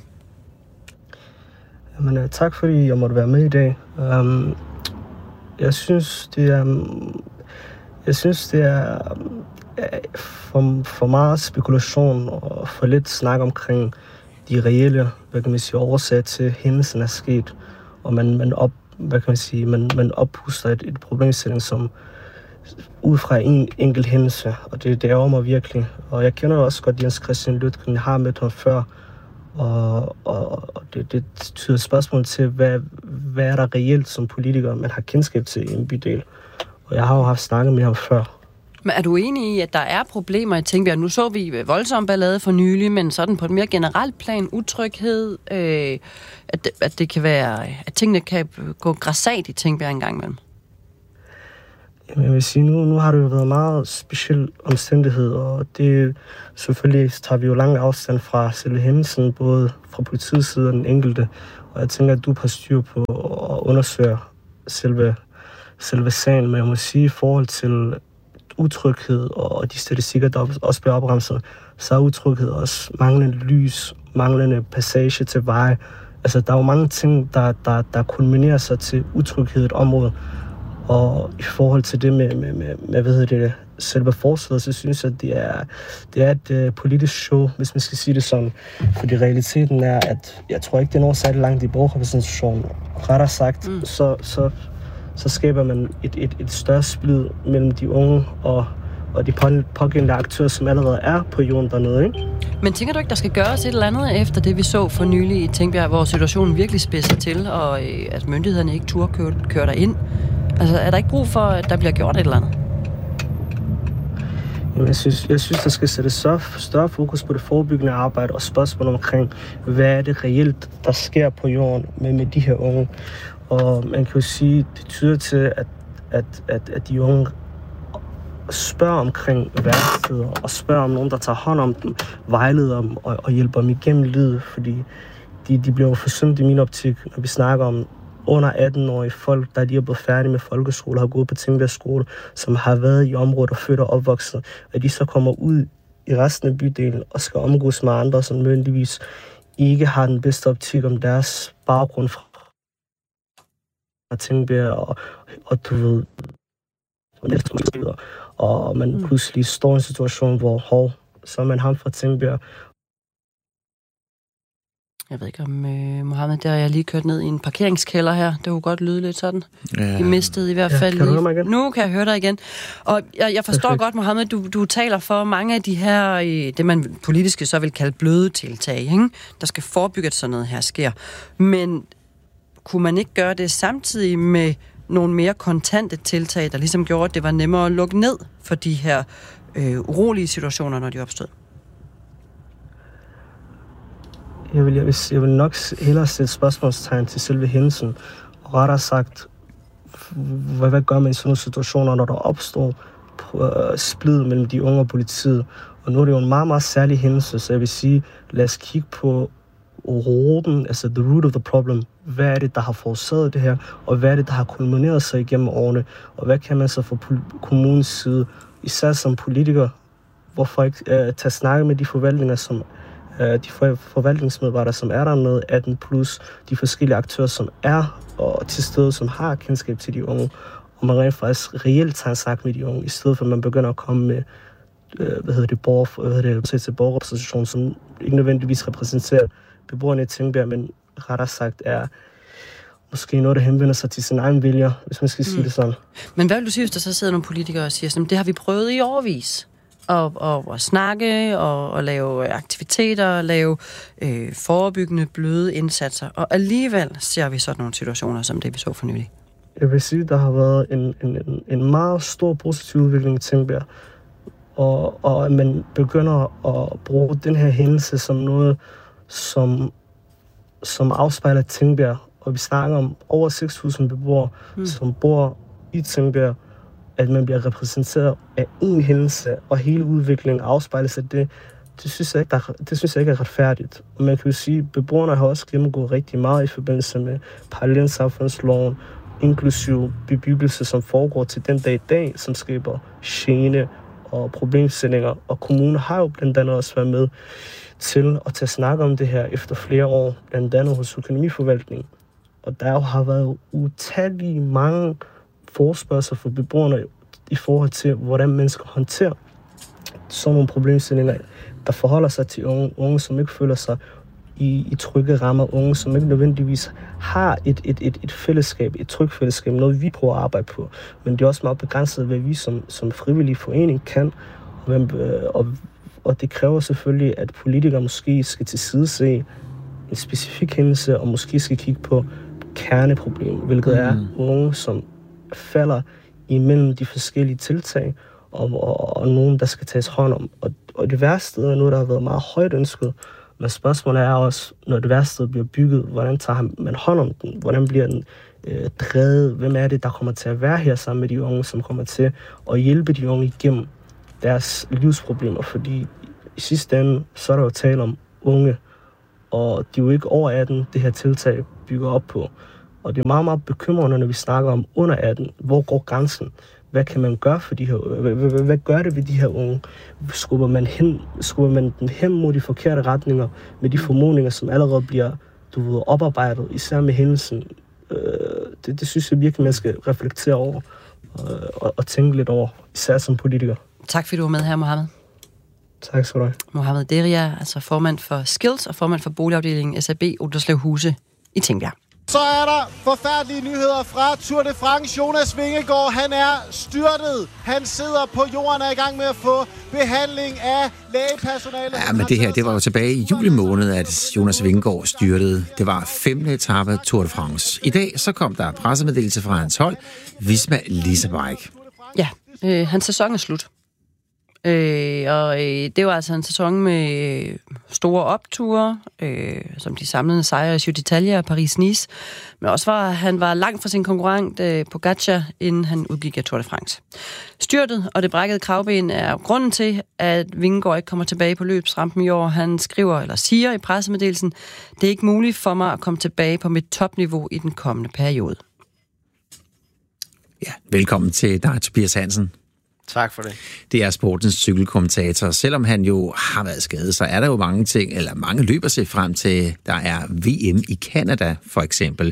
Jamen, tak fordi jeg måtte være med i dag. Um Jeg synes, det er, jeg synes, det er for, for meget spekulation og for lidt snak omkring de reelle, hvad kan man sige, årsager til hændelsen er sket. Og man, man, op, hvad kan man sige, man, man oppuster et, et problemstilling, som ud fra en enkelt hændelse. Og det, det ærger mig virkelig. Og jeg kender også godt Jens Christian Lytgen, jeg har mødt ham før. Og, og, og det, det tyder spørgsmål til, hvad, hvad er der reelt som politiker, man har kendskab til i en bydel. Og jeg har jo haft snakket med ham før. Men er du enig i, at der er problemer i Tingbjerg? Nu så vi voldsom ballade for nylig, men sådan på et mere generelt plan, utryghed, øh, at, at det kan være, at tingene kan gå grassat i Tingbjerg en gang imellem. Jamen, jeg vil sige, nu, nu har det jo været meget speciel omstændighed, og det selvfølgelig tager vi jo lang afstand fra selve hændelsen, både fra politiets side og den enkelte. Og jeg tænker, at du har styr på at undersøge selve, selve sagen, men jeg må sige, i forhold til utryghed og de statistikker, der også bliver opremset, så er utryghed også manglende lys, manglende passage til veje. Altså, der er jo mange ting, der, der, der kulminerer sig til utryghed i et område. Og i forhold til det med, med, med, med hvad hedder det, selve forslaget, så synes jeg, at det er, det er et uh, politisk show, hvis man skal sige det sådan. Fordi realiteten er, at jeg tror ikke, det når særlig langt i borgerrepræsentationen. Rettere sagt, mm. så, så, så skaber man et, et, et større splid mellem de unge og, og de pågældende aktører, som allerede er på jorden dernede, ikke? Men tænker du ikke, der skal gøres et eller andet efter det, vi så for nylig i Tingbjerg, hvor situationen virkelig spidser til, og øh, at myndighederne ikke turde køre, køre derind? Altså, er der ikke brug for, at der bliver gjort et eller andet? Jeg synes, jeg synes, der skal sættes større, større fokus på det forebyggende arbejde og spørgsmål omkring, hvad er det reelt, der sker på jorden med, med de her unge. Og man kan jo sige, det tyder til, at, at, at, at de unge spørger omkring værksteder og spørger om nogen, der tager hånd om dem, vejleder dem og, og hjælper dem igennem livet, fordi de, de bliver jo forsømt i min optik, når vi snakker om under atten-årige folk, der lige er blevet færdige med folkeskole, har gået på Tingbjerg skole, som har været i området og født og opvokset, at de så kommer ud i resten af bydelen og skal omgås med andre, som nødvendigvis ikke har den bedste optik om deres baggrund fra Tingbjerg, og, og du ved, og man pludselig står i en situation, hvor hov, så er man ham fra Tingbjerg. Jeg ved ikke om øh, Mohammed, der har jeg lige kørt ned i en parkeringskælder her. Det kunne godt lyde lidt sådan. Ja. I mistede i hvert fald ja, kan lige. Nu kan jeg høre dig igen. Og jeg, jeg forstår godt, Mohammed, du, du taler for mange af de her, det man politiske så vil kalde bløde tiltag, ikke? Der skal forebygge, at sådan noget her sker. Men kunne man ikke gøre det samtidig med nogle mere kontante tiltag, der ligesom gjorde, at det var nemmere at lukke ned for de her øh, urolige situationer, når de opstod? Jeg vil, jeg, vil, jeg vil nok hellere sætte spørgsmålstegn til selve hændelsen, og rettere sagt, hvad, hvad gør man i sådan nogle situationer, når der opstår uh, splid mellem de unge og politiet? Og nu er det jo en meget, meget særlig hændelse, så jeg vil sige, lad os kigge på roten, altså the root of the problem. Hvad er det, der har forårsaget det her, og hvad er det, der har kulmineret sig igennem årene, og hvad kan man så fra kommunens side, især som politiker, hvorfor ikke uh, tage snakke med de forvaltninger, som de forvaltningsmedarbejdere, som er der med atten plus, de forskellige aktører, som er og til stede, som har kendskab til de unge, og man rent faktisk reelt tager en snak med de unge, i stedet for at man begynder at komme med øh, hvad hedder det, borger, hvad hedder det, til borgerrepræsentation, som ikke nødvendigvis repræsenterer beboerne i Tingbjerg, men rettere sagt er måske noget, der henvender sig til sin egen vælger, hvis man skal mm. sige det sådan. Men hvad vil du sige, hvis der så sidder nogle politikere og siger, det har vi prøvet i årevis? Og, og, og snakke, og, og lave aktiviteter, og lave øh, forebyggende, bløde indsatser. Og alligevel ser vi sådan nogle situationer, som det vi så for nylig. Jeg vil sige, der har været en, en, en meget stor positiv udvikling i Tingbjerg. Og, og at man begynder at bruge den her hændelse som noget, som, som afspejler Tingbjerg. Og vi snakker om over seks tusind beboere, hmm. som bor i Tingbjerg, at man bliver repræsenteret af en hændelse, og hele udviklingen afspejles af det, det synes jeg ikke, der, det synes jeg ikke er retfærdigt. Og man kan jo sige, at beboerne har også gennemgået rigtig meget i forbindelse med parallelsamfundsloven, inklusive bebyggelse, som foregår til den dag i dag, som skaber gene og problemstillinger. Og kommunen har jo blandt andet også været med til at tage snak om det her efter flere år, blandt andet hos økonomiforvaltningen. Og der har været utallige mange forespørgsel for beboerne i forhold til, hvordan man skal håndtere sådan nogle problemstillinger, der forholder sig til unge, unge som ikke føler sig i, i trygge rammer, unge, som ikke nødvendigvis har et, et, et, et fællesskab, et trygt fællesskab, noget vi prøver at arbejde på. Men det er også meget begrænset, hvad vi som, som frivillig forening kan, og, og, og det kræver selvfølgelig, at politikere måske skal til side se en specifik hændelse, og måske skal kigge på kerneproblemet, hvilket mm. er unge, som falder imellem de forskellige tiltag, og, og, og nogen, der skal tages hånd om. Og, og det værste er noget, der har været meget højt ønsket, men spørgsmålet er også, når det værste bliver bygget, hvordan tager man hånd om den? Hvordan bliver den øh, drevet? Hvem er det, der kommer til at være her sammen med de unge, som kommer til at hjælpe de unge igennem deres livsproblemer? Fordi i sidste ende, så er der jo tale om unge, og de er jo ikke over atten, det her tiltag bygger op på. Og det er meget, meget bekymrende, når vi snakker om under atten. Hvor går grænsen? Hvad kan man gøre for de her? Hvad, hvad, hvad gør det ved de her unge? Skubber man, hen, skubber man dem hen mod de forkerte retninger med de formodninger, som allerede bliver du ved, oparbejdet, især med hændelsen? Øh, det, det synes jeg virkelig, man skal reflektere over øh, og, og tænke lidt over, især som politiker. Tak fordi du var med her, Mohammed. Tak skal du have. Mohammed Deria, altså formand for Skills og formand for boligafdelingen S A B Utterslev Huse i Tingbjerg. Så er der forfærdelige nyheder fra Tour de France. Jonas Vingegaard, han er styrtet. Han sidder på jorden og er i gang med at få behandling af lægepersonale. Ja, men det her, det var jo tilbage i juli måned, at Jonas Vingegaard styrtede. Det var femte etape Tour de France. I dag så kom der pressemeddelelse fra hans hold, Visma Leasebike. Ja, øh, hans sæson er slut. Øh, og øh, det var altså en sæson med øh, store opture, øh, som de samlede sejre i Giro d'Italia og Paris-Nice. Men også var han var langt fra sin konkurrent øh, Pogačar, inden han udgik af Tour de France. Styrtet og det brækkede kravben er grunden til, at Vingegaard ikke kommer tilbage på løbsrampen i år. Han skriver eller siger i pressemeddelelsen, det er ikke muligt for mig at komme tilbage på mit topniveau i den kommende periode. Ja, velkommen til dig, Tobias Hansen. Tak for det. Det er sportens cykelkommentator. Selvom han jo har været skadet, så er der jo mange ting, eller mange løber sig frem til. Der er V M i Canada, for eksempel.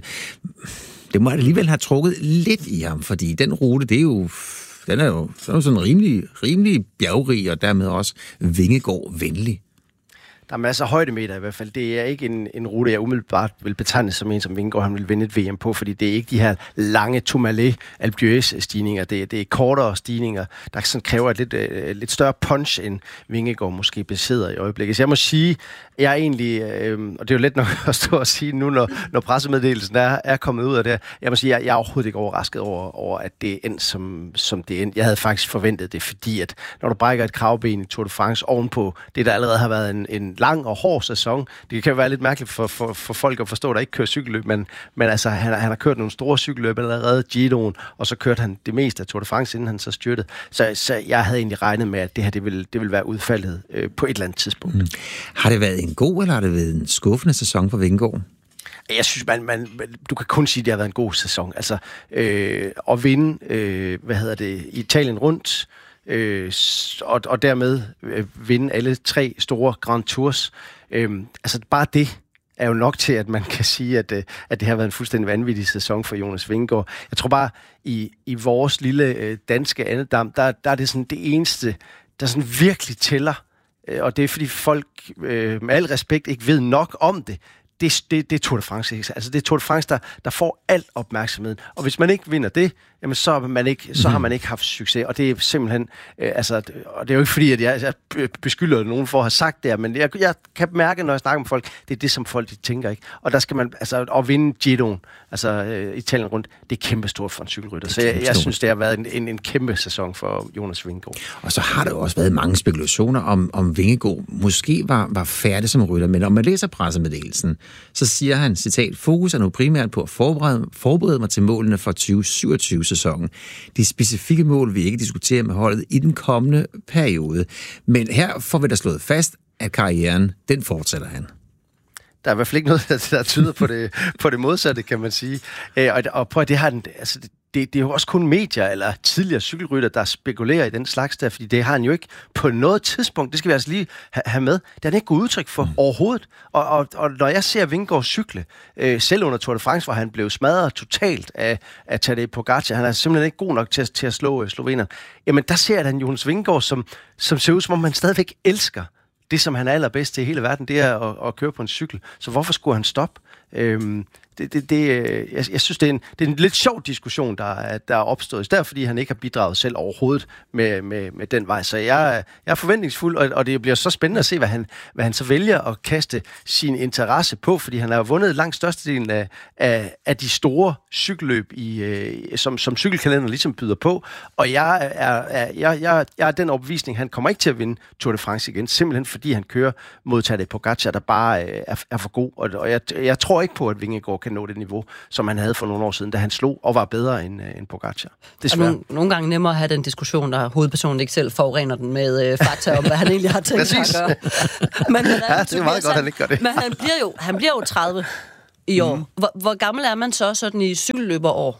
Det må alligevel have trukket lidt i ham, fordi den rute, det er jo, den er jo sådan rimelig, rimelig bjergrig, og dermed også Vingegaard-venlig. Der er masser af højdemeter i hvert fald. Det er ikke en, en rute, jeg umiddelbart vil betegne som en, som Vingegaard han vil vinde et V M på, fordi det er ikke de her lange Tourmalet Alpe d'Huez stigninger. Det, det er kortere stigninger, der sådan kræver et lidt, uh, lidt større punch, end Vingegaard måske besidder i øjeblikket. Så jeg må sige, jeg er egentlig, øh, og det er jo let nok at stå og sige nu, når, når pressemeddelelsen er, er kommet ud af det, jeg må sige, jeg, jeg er overhovedet ikke overrasket over, over at det er endt, som, som det er endt. Jeg havde faktisk forventet det, fordi at når du brækker et kravben i Tour de France ovenpå det, der allerede har været en, en lang og hård sæson. Det kan jo være lidt mærkeligt for, for, for folk at forstå, at der ikke kører cykelløb, men, men altså, han, han har kørt nogle store cykelløb allerede, Giroen, og så kørte han det meste af Tour de France, inden han så styrtede. Så, så jeg havde egentlig regnet med, at det her det ville, det ville være udfaldet øh, på et eller andet tidspunkt. Mm. Har det været en god, eller har det været en skuffende sæson for Vingegaard? Jeg synes, man, man, du kan kun sige, at det har været en god sæson. Altså, øh, at vinde, øh, hvad hedder det, Italien rundt, Øh, og, og dermed øh, vinde alle tre store Grand Tours. Øh, altså bare det er jo nok til, at man kan sige, at, øh, at det har været en fuldstændig vanvittig sæson for Jonas Vingegaard. Jeg tror bare, i, i vores lille øh, danske andedam, der, der er det sådan det eneste, der sådan virkelig tæller. Øh, og det er, fordi folk øh, med al respekt ikke ved nok om det. Det, det, det er Tour de France. Altså det er Tour de France, der, der får alt opmærksomheden. Og hvis man ikke vinder det, jamen så, er man ikke, så har man ikke haft succes. Og det er simpelthen, øh, altså, og det er jo ikke fordi, at jeg, jeg beskylder nogen for at have sagt det her, men jeg, jeg kan mærke, når jeg snakker med folk, det er det, som folk de tænker, ikke? Og der skal man, altså, at vinde Giroen, altså øh, Italien rundt, det er kæmpestort for en cykelrytter. Så jeg, jeg synes, det har været en, en, en kæmpe sæson for Jonas Vingegaard. Og så har der jo også været mange spekulationer om, om Vingegaard måske var, var færdig som rytter, men når man læser pressemeddelelsen, så siger han, citat, fokus er nu primært på at forberede, forberede mig til målene for tyve syvogtyve-sæsonen. De specifikke mål vil ikke diskutere med holdet i den kommende periode. Men her får vi da slået fast, at karrieren, den fortsætter han. Der er i hvert fald ikke noget, der tyder på det, på det modsatte, kan man sige. Og, og prøv at det har den, altså det, det, det er jo også kun medier eller tidligere cykelrytter, der spekulerer i den slags der, fordi det har han jo ikke på noget tidspunkt, det skal vi altså lige ha- have med, det har han ikke gået udtryk for mm. overhovedet. Og, og, og når jeg ser Vingegaard cykle, øh, selv under Tour de France, hvor han blev smadret totalt af, af Tadej Pogačar, han er simpelthen ikke god nok til, til at slå øh, slovenerne, jamen der ser han Jonas Vingegaard, som, som ser ud som om han stadigvæk elsker det, som han er allerbedst til i hele verden, det er at, at køre på en cykel. Så hvorfor skulle han stoppe? Øhm, det, det, det, jeg, jeg synes, det er, en, det er en lidt sjov diskussion, der er, der er opstået. Det er, fordi han ikke har bidraget selv overhovedet med, med, med den vej. Så jeg, jeg er forventningsfuld, og, og det bliver så spændende at se, hvad han, hvad han så vælger at kaste sin interesse på, fordi han har vundet langt størstedelen af, af, af de store cykelløb, i, øh, som, som cykelkalenderen ligesom byder på. Og jeg er, er, jeg, jeg, jeg er den overbevisning, han kommer ikke til at vinde Tour de France igen, simpelthen fordi han kører mod Tadej Pogačar, der bare øh, er, er for god. Og, og jeg, jeg tror ikke på, at Vingegaard kan nå det niveau, som han havde for nogle år siden, da han slog og var bedre end, øh, end Pogačar. Desværre. Nogle, nogle gange nemmere at have den diskussion, der hovedpersonen ikke selv forurener den med øh, fakta om, hvad han egentlig har tænkt sig at gøre. Men, ja, det er meget godt, han ikke gør det. Men han bliver jo, han bliver jo tredive i år. Mm. Hvor, hvor gammel er man så sådan i cykelløberår?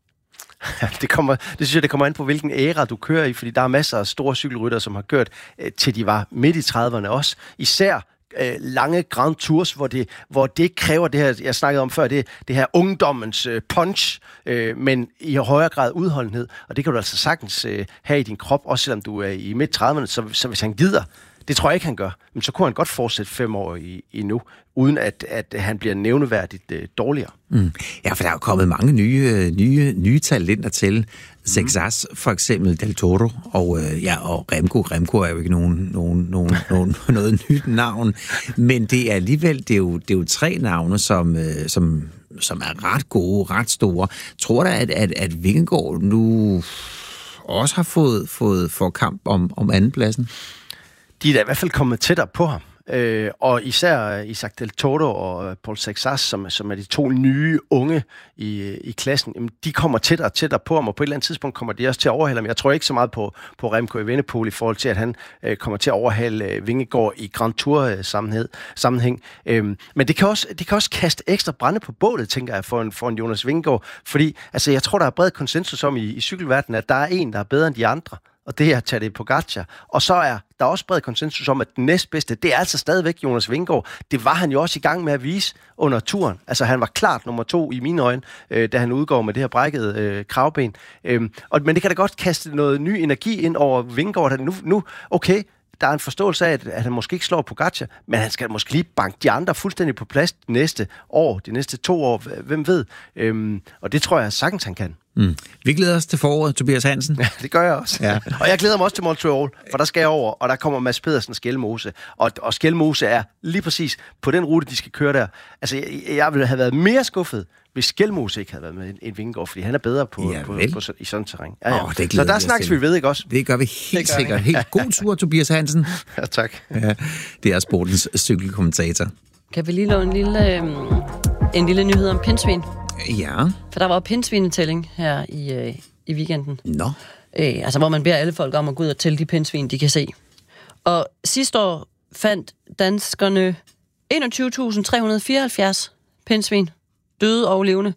Det, kommer, det synes jeg, det kommer an på, hvilken æra du kører i, fordi der er masser af store cykelrytter, som har kørt øh, til de var midt i trediverne også. Især øh, lange Grand Tours, hvor det, hvor det kræver det her, jeg snakkede om før, det, det her ungdommens øh, punch, øh, men i højere grad udholdenhed. Og det kan du altså sagtens øh, have i din krop, også selvom du er i midt trediverne, så, så hvis han gider, det tror jeg ikke, han gør, men så kunne han godt fortsætte fem år i, i nu, uden at, at han bliver nævneværdigt øh, dårligere. Mm. Ja, for der er jo kommet mange nye, nye, nye talenter til. Sexas, for eksempel Del Toro, og, øh, ja, og Remco. Remco er jo ikke nogen, nogen, nogen, nogen, noget nyt navn, men det er alligevel, det er jo, det er jo tre navne, som, øh, som, som er ret gode, ret store. Tror du, at, at, at Vingegaard nu også har fået, fået for kamp om, om andenpladsen? De er da i hvert fald kommet tættere på ham. Øh, og især Isaac Del Toro og Paul Sexas, som, som er de to nye unge i, i klassen, jamen, de kommer tættere og tættere på ham, og på et eller andet tidspunkt kommer de også til at overhale ham. Jeg tror ikke så meget på, på Remco Evenepoel i forhold til, at han øh, kommer til at overhale øh, Vingegaard i Grand Tour-sammenhæng. sammenhæng. Øh, men det kan, også, det kan også kaste ekstra brænde på bålet, tænker jeg, for en, for en Jonas Vingegaard, fordi altså, jeg tror, der er bred konsensus om i, i cykelverdenen, at der er en, der er bedre end de andre, og det er Tadej Pogačar. Og så er der også bred konsensus om, at den næstbedste, det er altså stadigvæk Jonas Vingegaard. Det var han jo også i gang med at vise under turen. Altså han var klart nummer to i mine øjne, øh, da han udgår med det her brækkede øh, kravben. Øhm, og, men det kan da godt kaste noget ny energi ind over Vingegaard. Nu, nu okay, der er en forståelse af, at, at han måske ikke slår Pogačar, men han skal måske lige banke de andre fuldstændig på plads de næste år, de næste to år, hvem ved. Øhm, og det tror jeg sagtens, han kan. Mm. Vi glæder os til foråret, Tobias Hansen. Ja, det gør jeg også. Ja. Og jeg glæder mig også til Montreal, for der skal jeg over, og der kommer Mads Pedersen og Skelmose. Og, og Skelmose er lige præcis på den rute, de skal køre der. Altså, jeg, jeg ville have været mere skuffet, hvis Skelmose ikke havde været med en Vingegaard, fordi han er bedre på, ja, på, på, på, i sådan terræn. Ja, ja. Oh, så der snakkes vi ved, ikke også? Det gør vi helt gør sikkert. Helt god tur, Tobias Hansen. Ja, tak. Ja, det er sportens cykelkommentator. Kan vi lige lave en lille, øh, en lille nyhed om pindsvin? Ja. For der var pindsvinetælling her i, øh, i weekenden. Nå. Øh, altså, hvor man beder alle folk om at gå ud og tælle de pindsvin, de kan se. Og sidste år fandt danskerne enogtyve tusind tre hundrede fireoghalvfjerds pindsvin, døde og levende.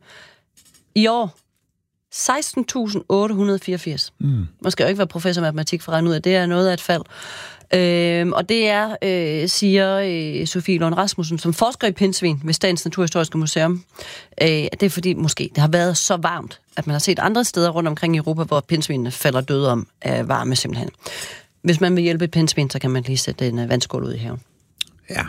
I år seksten tusind otte hundrede fireogfirs. Mm. Man skal jo ikke være professor i matematik for at regne ud af, det er noget af et fald. Øh, og det er, øh, siger øh, Sofie Lund Rasmussen, som forsker i pindsvin ved Statens Naturhistoriske Museum. Øh, det er fordi, måske, det har været så varmt, at man har set andre steder rundt omkring i Europa, hvor pindsvinene falder døde om af varme simpelthen. Hvis man vil hjælpe et pindsvin, så kan man lige sætte en uh, vandskål ud i haven. Ja.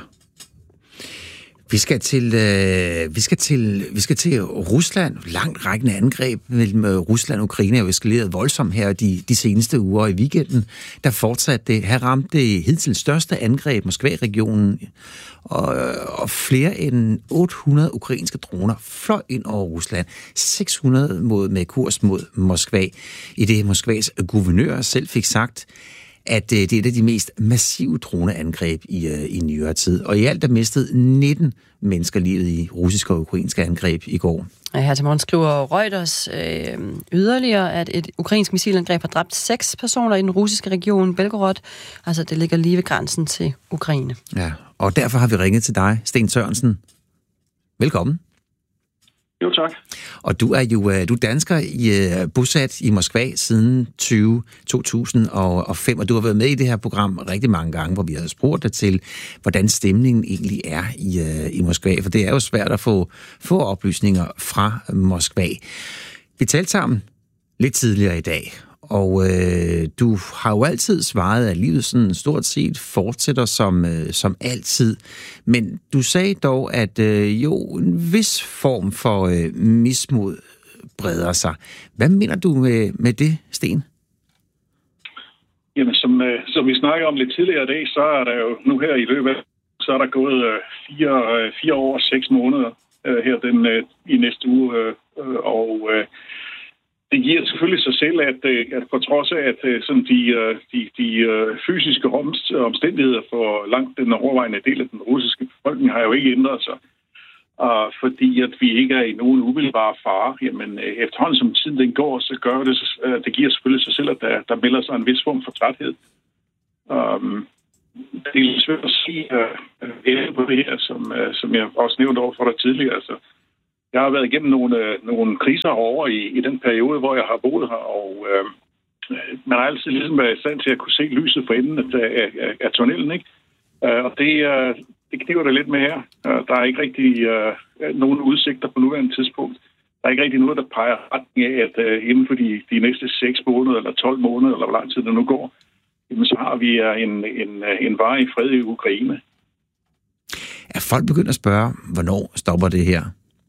Vi skal til øh, vi skal til vi skal til Rusland. Langt rækkende angreb mellem Rusland og Ukraine er jo eskaleret voldsomt her de de seneste uger. I weekenden der fortsatte det. Her ramte det hidtil største angreb Moskva-regionen, og, og flere end otte hundrede ukrainske droner fløj ind over Rusland. seks hundrede mod med kurs mod Moskva. I det Moskvas guvernør selv fik sagt, at det er et af de mest massive droneangreb i, i nyere tid. Og i alt er mistet nitten mennesker livet i russiske og ukrainske angreb i går. Her til morgen skriver Reuters øh, yderligere, at et ukrainsk missilangreb har dræbt seks personer i den russiske region Belgorod. Altså, det ligger lige ved grænsen til Ukraine. Ja, og derfor har vi ringet til dig, Sten Sørensen. Velkommen. Jo, tak. Og du er jo du er dansker i, bosat i Moskva siden to tusind og fem, og du har været med i det her program rigtig mange gange, hvor vi har spurgt dig til, hvordan stemningen egentlig er i, i Moskva, for det er jo svært at få, få oplysninger fra Moskva. Vi talte sammen lidt tidligere i dag, og øh, du har jo altid svaret, at livet sådan stort set fortsætter som, øh, som altid. Men du sagde dog, at øh, jo, en vis form for øh, mismod breder sig. Hvad mener du med, med det, Sten? Jamen, som, øh, som vi snakkede om lidt tidligere i dag, så er der jo nu her i løbet af, så er der gået øh, fire, øh, fire år og seks måneder øh, her den, øh, i næste uge, øh, og øh, det giver selvfølgelig sig selv, at, at på trods af, at sådan de, de, de fysiske omstændigheder for langt den overvejende del af den russiske befolkning har jo ikke ændret sig. Og fordi at vi ikke er i nogen umiddelbare fare, jamen efterhånden som tiden den går, så gør det, det giver selvfølgelig sig selv, at der, der melder sig en vis form for træthed. Um, det er lidt svært at sige uh, på det her, som, uh, som jeg også nævnte over for dig tidligere, altså. Jeg har været igennem nogle, nogle kriser over i, i den periode, hvor jeg har boet her, og øh, man har altid ligesom været i stand til at kunne se lyset for enden af, af, af tunnelen, ikke? Øh, og det, øh, det kniver det lidt med her. Øh, der er ikke rigtig øh, nogen udsigter på nuværende tidspunkt. Der er ikke rigtig noget, der peger retning af, at øh, inden for de, de næste seks måneder, eller tolv måneder, eller hvor lang tid det nu går, jamen, så har vi en, en, en varig fred i Ukraine. Er folk begyndt at spørge, hvornår stopper det her?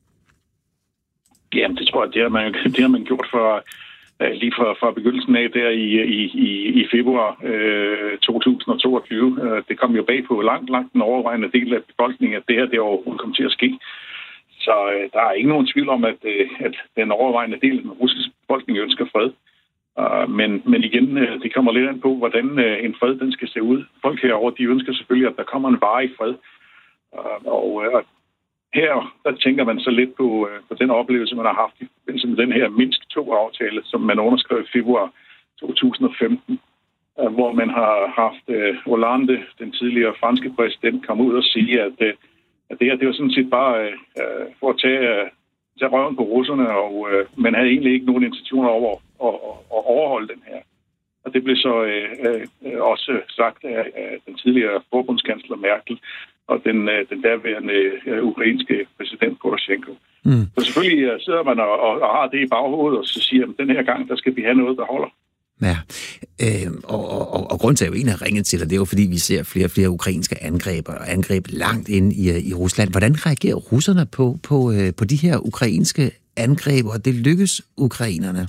Jamen, det tror jeg, det har man, det har man gjort for, uh, lige fra, fra begyndelsen af der i, i, i februar uh, to tusind og toogtyve. Uh, det kom jo bag på langt, langt den overvejende del af befolkningen, at det her det overhovedet kom til at ske. Så uh, der er ikke nogen tvivl om, at, uh, at den overvejende del af den russiske befolkning ønsker fred. Uh, men, men igen, uh, det kommer lidt an på, hvordan uh, en fred den skal se ud. Folk herovre, de ønsker selvfølgelig, at der kommer en varig fred. Uh, og uh, her, der tænker man så lidt på, uh, på den oplevelse, man har haft i forbindelse med den her Minsk to-aftale, som man underskrev i februar to tusind og femten, uh, hvor man har haft uh, Hollande, den tidligere franske præsident, komme ud og sige, at, uh, at det her, det var sådan set bare uh, for at tage, uh, tage røven på russerne, og uh, man havde egentlig ikke nogen intentioner over at, at overholde den her. Og det blev så uh, uh, også sagt af, af den tidligere forbundskansler Merkel og den, uh, den derværende uh, ukrainske præsident Poroshenko. Mm. Så selvfølgelig uh, sidder man og, og, og har det i baghovedet, og så siger man, at den her gang, der skal vi have noget, der holder. Ja, øh, og, og, og grunden til, at jeg jo egentlig har ringet til dig, det er jo fordi, vi ser flere og flere ukrainske angreb, og angreb langt ind i, i Rusland. Hvordan reagerer russerne på, på, øh, på de her ukrainske angreb, og det lykkes ukrainerne?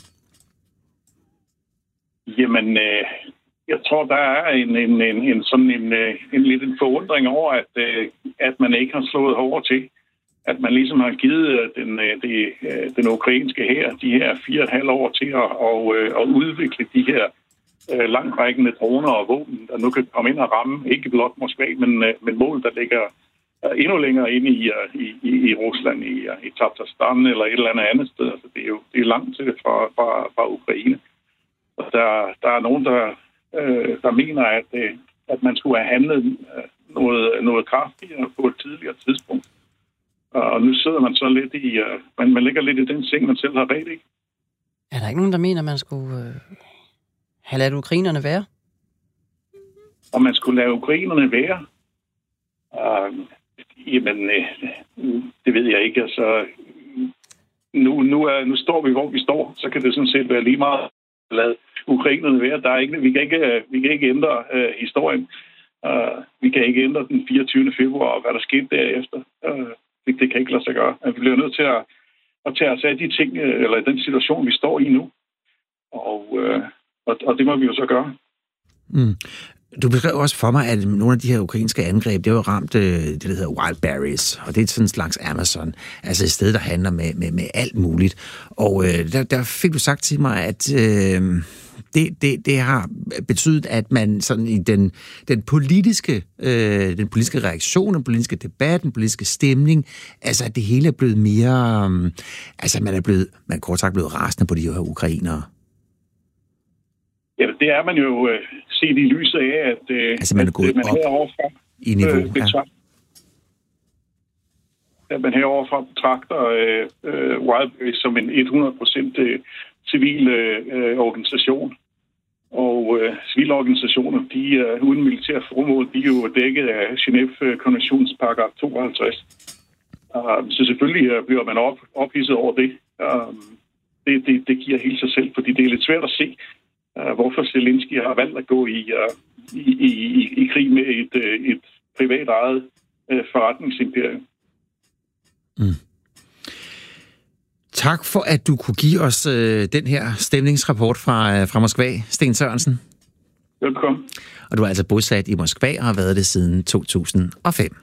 Jamen, øh, jeg tror, der er en, en, en, en sådan en, en, en lidt en forundring over, at, øh, at man ikke har slået hårdere til. At man ligesom har givet den, det, den ukrainske hær de her fire og et halvt år til at, og, at udvikle de her langtrækkende droner og våben, der nu kan komme ind og ramme, ikke blot Moskva, men, men mål, der ligger endnu længere inde i, i, i Rusland, i, i Tatarstan eller et eller andet andet sted. Altså, det er jo det er langt til fra, fra, fra Ukraine. Og der, der er nogen, der, der mener, at, at man skulle have handlet noget, noget kraftigere på et tidligere tidspunkt. Og nu sidder man så lidt i... Uh, man, man ligger lidt i den seng, man selv har ret, ikke? Er der ikke nogen, der mener, at man skulle uh, have ladet ukrainerne være? Og man skulle lade ukrainerne være? Uh, jamen, uh, det ved jeg ikke. Altså, nu, nu, er, nu står vi, hvor vi står. Så kan det sådan set være lige meget at lade ukrainerne være. Der er ikke, vi, kan ikke, vi kan ikke ændre uh, historien. Uh, vi kan ikke ændre den fireogtyvende februar, og hvad der skete derefter. Uh, Det, det kan ikke lade sig gøre. Vi bliver nødt til at, at tage os af de ting, eller den situation, vi står i nu. Og, øh, og, og det må vi jo så gøre. Mm. Du beskrev også for mig, at nogle af de her ukrainske angreb, det har jo ramt det, der hedder wildberries, og det er sådan en slags Amazon, altså et sted, der handler med, med, med alt muligt. Og øh, der, der fik du sagt til mig, at... Øh, Det, det, det har betydet, at man sådan i den, den, politiske, øh, den politiske reaktion, den politiske debat, den politiske stemning, altså at det hele er blevet mere... Øh, altså man er blevet, man er kort sagt blevet rasende på de her ukrainere. Ja, det er man jo øh, set i lyset af, at, øh, altså, man, er gået at man heroverfra i niveau, øh, betragter, ja. At man heroverfra betragter øh, øh, Wildberries som en hundrede procent øh, civil øh, organisation. Og øh, civile organisationer, de er uh, uden militær formål, de er jo dækket af Genève-konventionens paragraf tooghalvtreds. Uh, så selvfølgelig uh, bliver man op, ophidset over det. Uh, det, det. Det giver helt sig selv, fordi det er lidt svært at se, uh, hvorfor Zelensky har valgt at gå i, uh, i, i, i krig med et, uh, et privat ejet uh, forretningsimperium. Mm. Tak for, at du kunne give os øh, den her stemningsrapport fra, øh, fra Moskva, Sten Sørensen. Velkommen. Og du er altså bosat i Moskva og har været det siden to tusind og fem.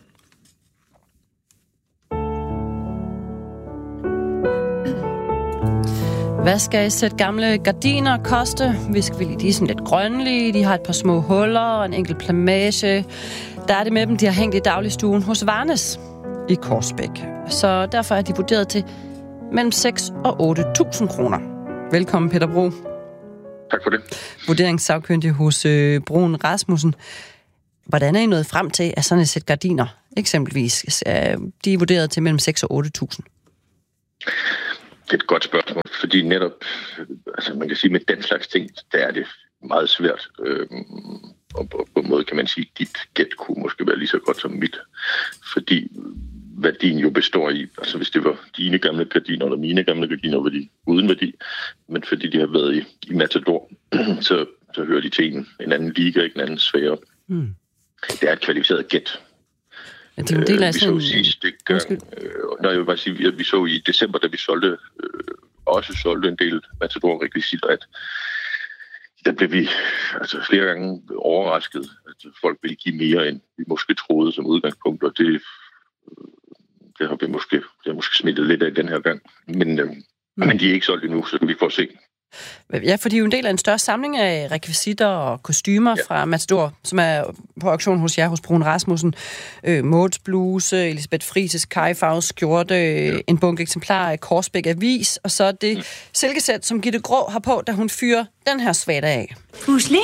Hvad skal et sæt gamle gardiner koste? Vi skal lige, de er sådan lidt grønlige, de har et par små huller og en enkelt plamage. Der er det med dem, de har hængt i dagligstuen hos Varnes i Korsbæk. Så derfor er de vurderet til mellem seks og otte tusind kroner. Velkommen, Peter Bro. Tak for det. Vurderingssagkyndig hos øh, Bruun Rasmussen. Hvordan er I nået frem til, at sådan et sæt gardiner, eksempelvis, øh, de er vurderet til mellem seks og otte tusind? Det er et godt spørgsmål, fordi netop, altså man kan sige, med den slags ting, der er det meget svært. Øh, og på, på en måde kan man sige, at dit gæt kunne måske være lige så godt som mit. Fordi værdien jo består i, altså hvis det var dine gamle gardiner eller mine gamle gardiner, var de uden værdi, men fordi de har været i, i Matador, så, så hører de til en, en anden liga, ikke en anden sfære. Mm. Det er et kvalificeret gæt. Ja, det er en del af sådan... Vi så sidste gang, øh, når jeg vil bare sige, at vi så i december, da vi solgte, øh, også solgte en del Matador-rekvisitter, at der blev vi altså flere gange overrasket, at folk ville give mere, end vi måske troede som udgangspunkt, og det Det har vi måske, det har måske smittet lidt af den her gang. Men, øh, mm. men de er ikke solgt endnu, så vi får se. Ja, for de er jo en del af en større samling af rekvisitter og kostymer ja. fra Matador, som er på auktion hos jer, hos Bruun Rasmussen. Øh, Mauds bluse, Elisabeth Frises kajfarvede skjorte, ja. en bunke eksemplarer af Korsbæk Avis, og så det mm. silkesæt, som Gitte Grå har på, da hun fyrer den her svada af. Pusling?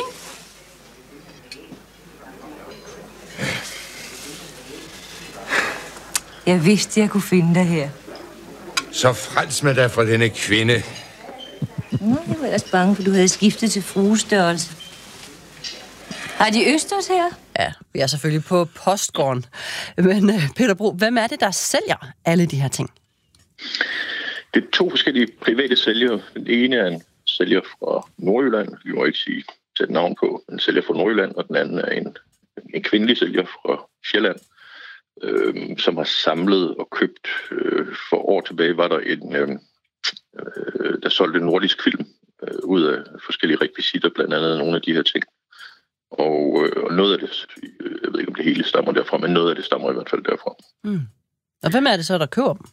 Jeg vidste, jeg kunne finde dig her. Så frels med dig fra denne kvinde. Nå, jeg var ellers bange, for du havde skiftet til fruestørrelse. Har de østers her? Ja, vi er selvfølgelig på postgården. Men Peter Bro, hvem er det, der sælger alle de her ting? Det er to forskellige private sælgere. Den ene er en sælger fra Nordjylland. Vi må ikke sige sætte navn på. En sælger fra Nordjylland, og den anden er en, en kvindelig sælger fra Sjælland, øh, som har samlet og købt. Øh, for år tilbage var der en... Øh, der solgte en nordisk film øh, ud af forskellige rekvisitter, blandt andet nogle af de her ting. Og, øh, og noget af det, jeg ved ikke om det hele stammer derfra, men noget af det stammer i hvert fald derfra. Mm. Og hvem er det så, der køber dem?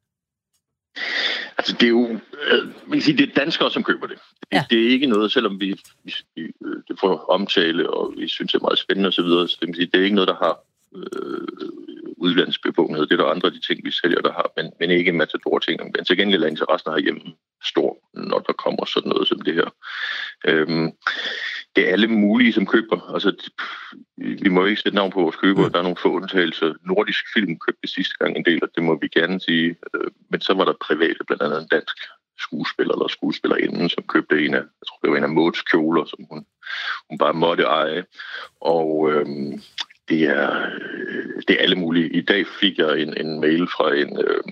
Altså det er jo, øh, man kan sige, det er danskere, som køber det. Ja. Det er ikke noget, selvom vi, vi, vi det får omtale, og vi synes, det er meget spændende osv., så, så det, sige, det er ikke noget, der har øh, udlandsbevågenhed. Det er der andre af de ting, vi sælger, der har, men, men ikke Matador-ting. Men til gengæld er interessen herhjemme stor, når der kommer sådan noget som det her. Øhm, det er alle mulige, som køber. Altså, vi må ikke sætte navn på vores køber. Mm. Der er nogle få undtagelser. Nordisk Film købte sidste gang en del, og det må vi gerne sige. Men så var der private, blandt andet en dansk skuespiller eller skuespillerinde, som købte en af, jeg tror, det var en af Mauds kjoler, som hun, hun bare måtte eje. Og øhm, det, er, det er alle mulige. I dag fik jeg en, en mail fra en, øhm,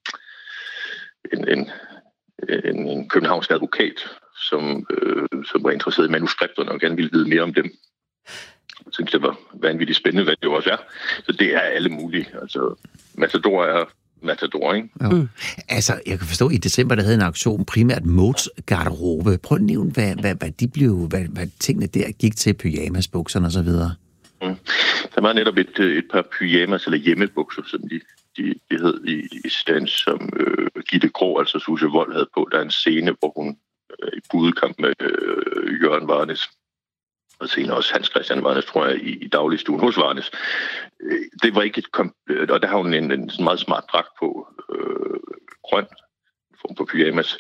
en, en, en, en københavnsk advokat, som, øh, som var interesseret i manuskripterne og gerne ville vide mere om dem. Jeg synes, det var vanvittigt spændende, hvad det også er. Så det er alle mulige. Altså, Matador er Matador, ikke? Ja. Mm. Altså, jeg kan forstå, at i december, der havde en auktion primært Mauds garderobe. Prøv at nævne, hvad, hvad, hvad de blev, hvad, hvad tingene der gik til, pyjamasbukserne og så videre. Mm. Der var netop et, et par pyjamas eller hjemmebukser, som de, de, de hed i, i stand, som øh, Gitte Grå, altså Susse Wold, havde på. Der er en scene, hvor hun øh, i budekamp med øh, Jørgen Varnes, og senere også Hans Christian Varnes, tror jeg, i, i dagligstuen hos Varnes. Øh, det var ikke et kom- og der har hun en, en meget smart dragt på, øh, grøn, form for pyjamas.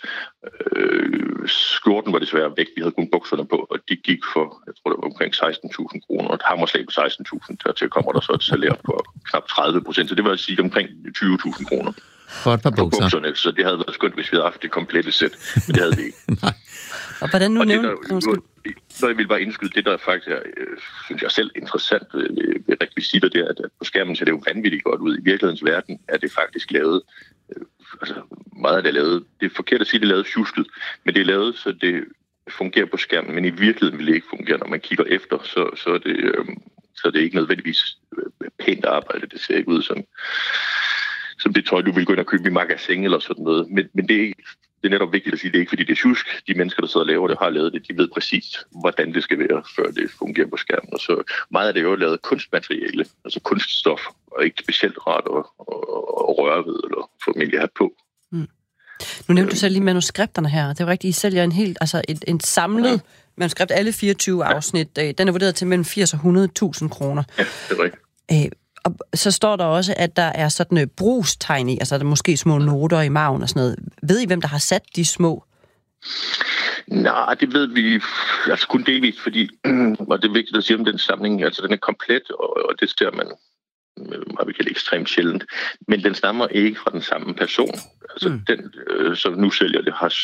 Øh, skjorten var desværre væk, vi havde kun bukserne på, og de gik for, jeg tror det var omkring seksten tusind kroner, og et hammerslag på seksten tusind, dertil kommer der så et salær på knap tredive procent, så det var at sige omkring tyve tusind kroner. For et par bukser. Bukserne, så det havde været skønt, hvis vi havde haft det komplette sæt, men det havde vi ikke. Nej. Og hvordan nu nævner du? Så jeg vil bare indskyde, det der faktisk er, øh, synes jeg selv, interessant ved, ved rekvisitter, det er, at på skærmen ser det jo vanvittigt godt ud. I virkelighedens verden er det faktisk lavet, øh, altså meget af det er lavet, det er forkert at sige, det er lavet tjusket, men det er lavet, så det fungerer på skærmen, men i virkeligheden vil det ikke fungere, når man kigger efter, så, så, er, det, øh, så er det ikke nødvendigvis pænt arbejde, det ser ikke ud som, som det tøj, du vil gå ind og købe i magasin eller sådan noget, men, men det er ikke. Det er netop vigtigt at sige, det er ikke fordi det er tjusk. De mennesker, der sidder og laver det, har lavet det. De ved præcis, hvordan det skal være, før det fungerer på skærmen. Og så meget af det er jo lavet kunstmateriale, altså kunststof, og ikke specielt rart at, at, at røre ved eller formentlig have på. Mm. Nu nævnte du selv lige manuskripterne her. Det er jo rigtigt, I sælger en helt, altså et, en samlet ja. manuskript, alle fireogtyve afsnit. Ja. Den er vurderet til mellem firs og hundrede tusind kroner. Ja, det er rigtigt. Æh, Og så står der også, at der er sådan et brugstegn i, altså der er måske små noter i maven og sådan noget. Ved I, hvem der har sat de små? Nej, det ved vi altså kun delvist, fordi, og det er vigtigt at sige om den samling, altså den er komplet, og, og det ser man, hvad vi kalder ekstremt sjældent, men den stammer ikke fra den samme person. Altså mm. den, øh, som nu sælger det, har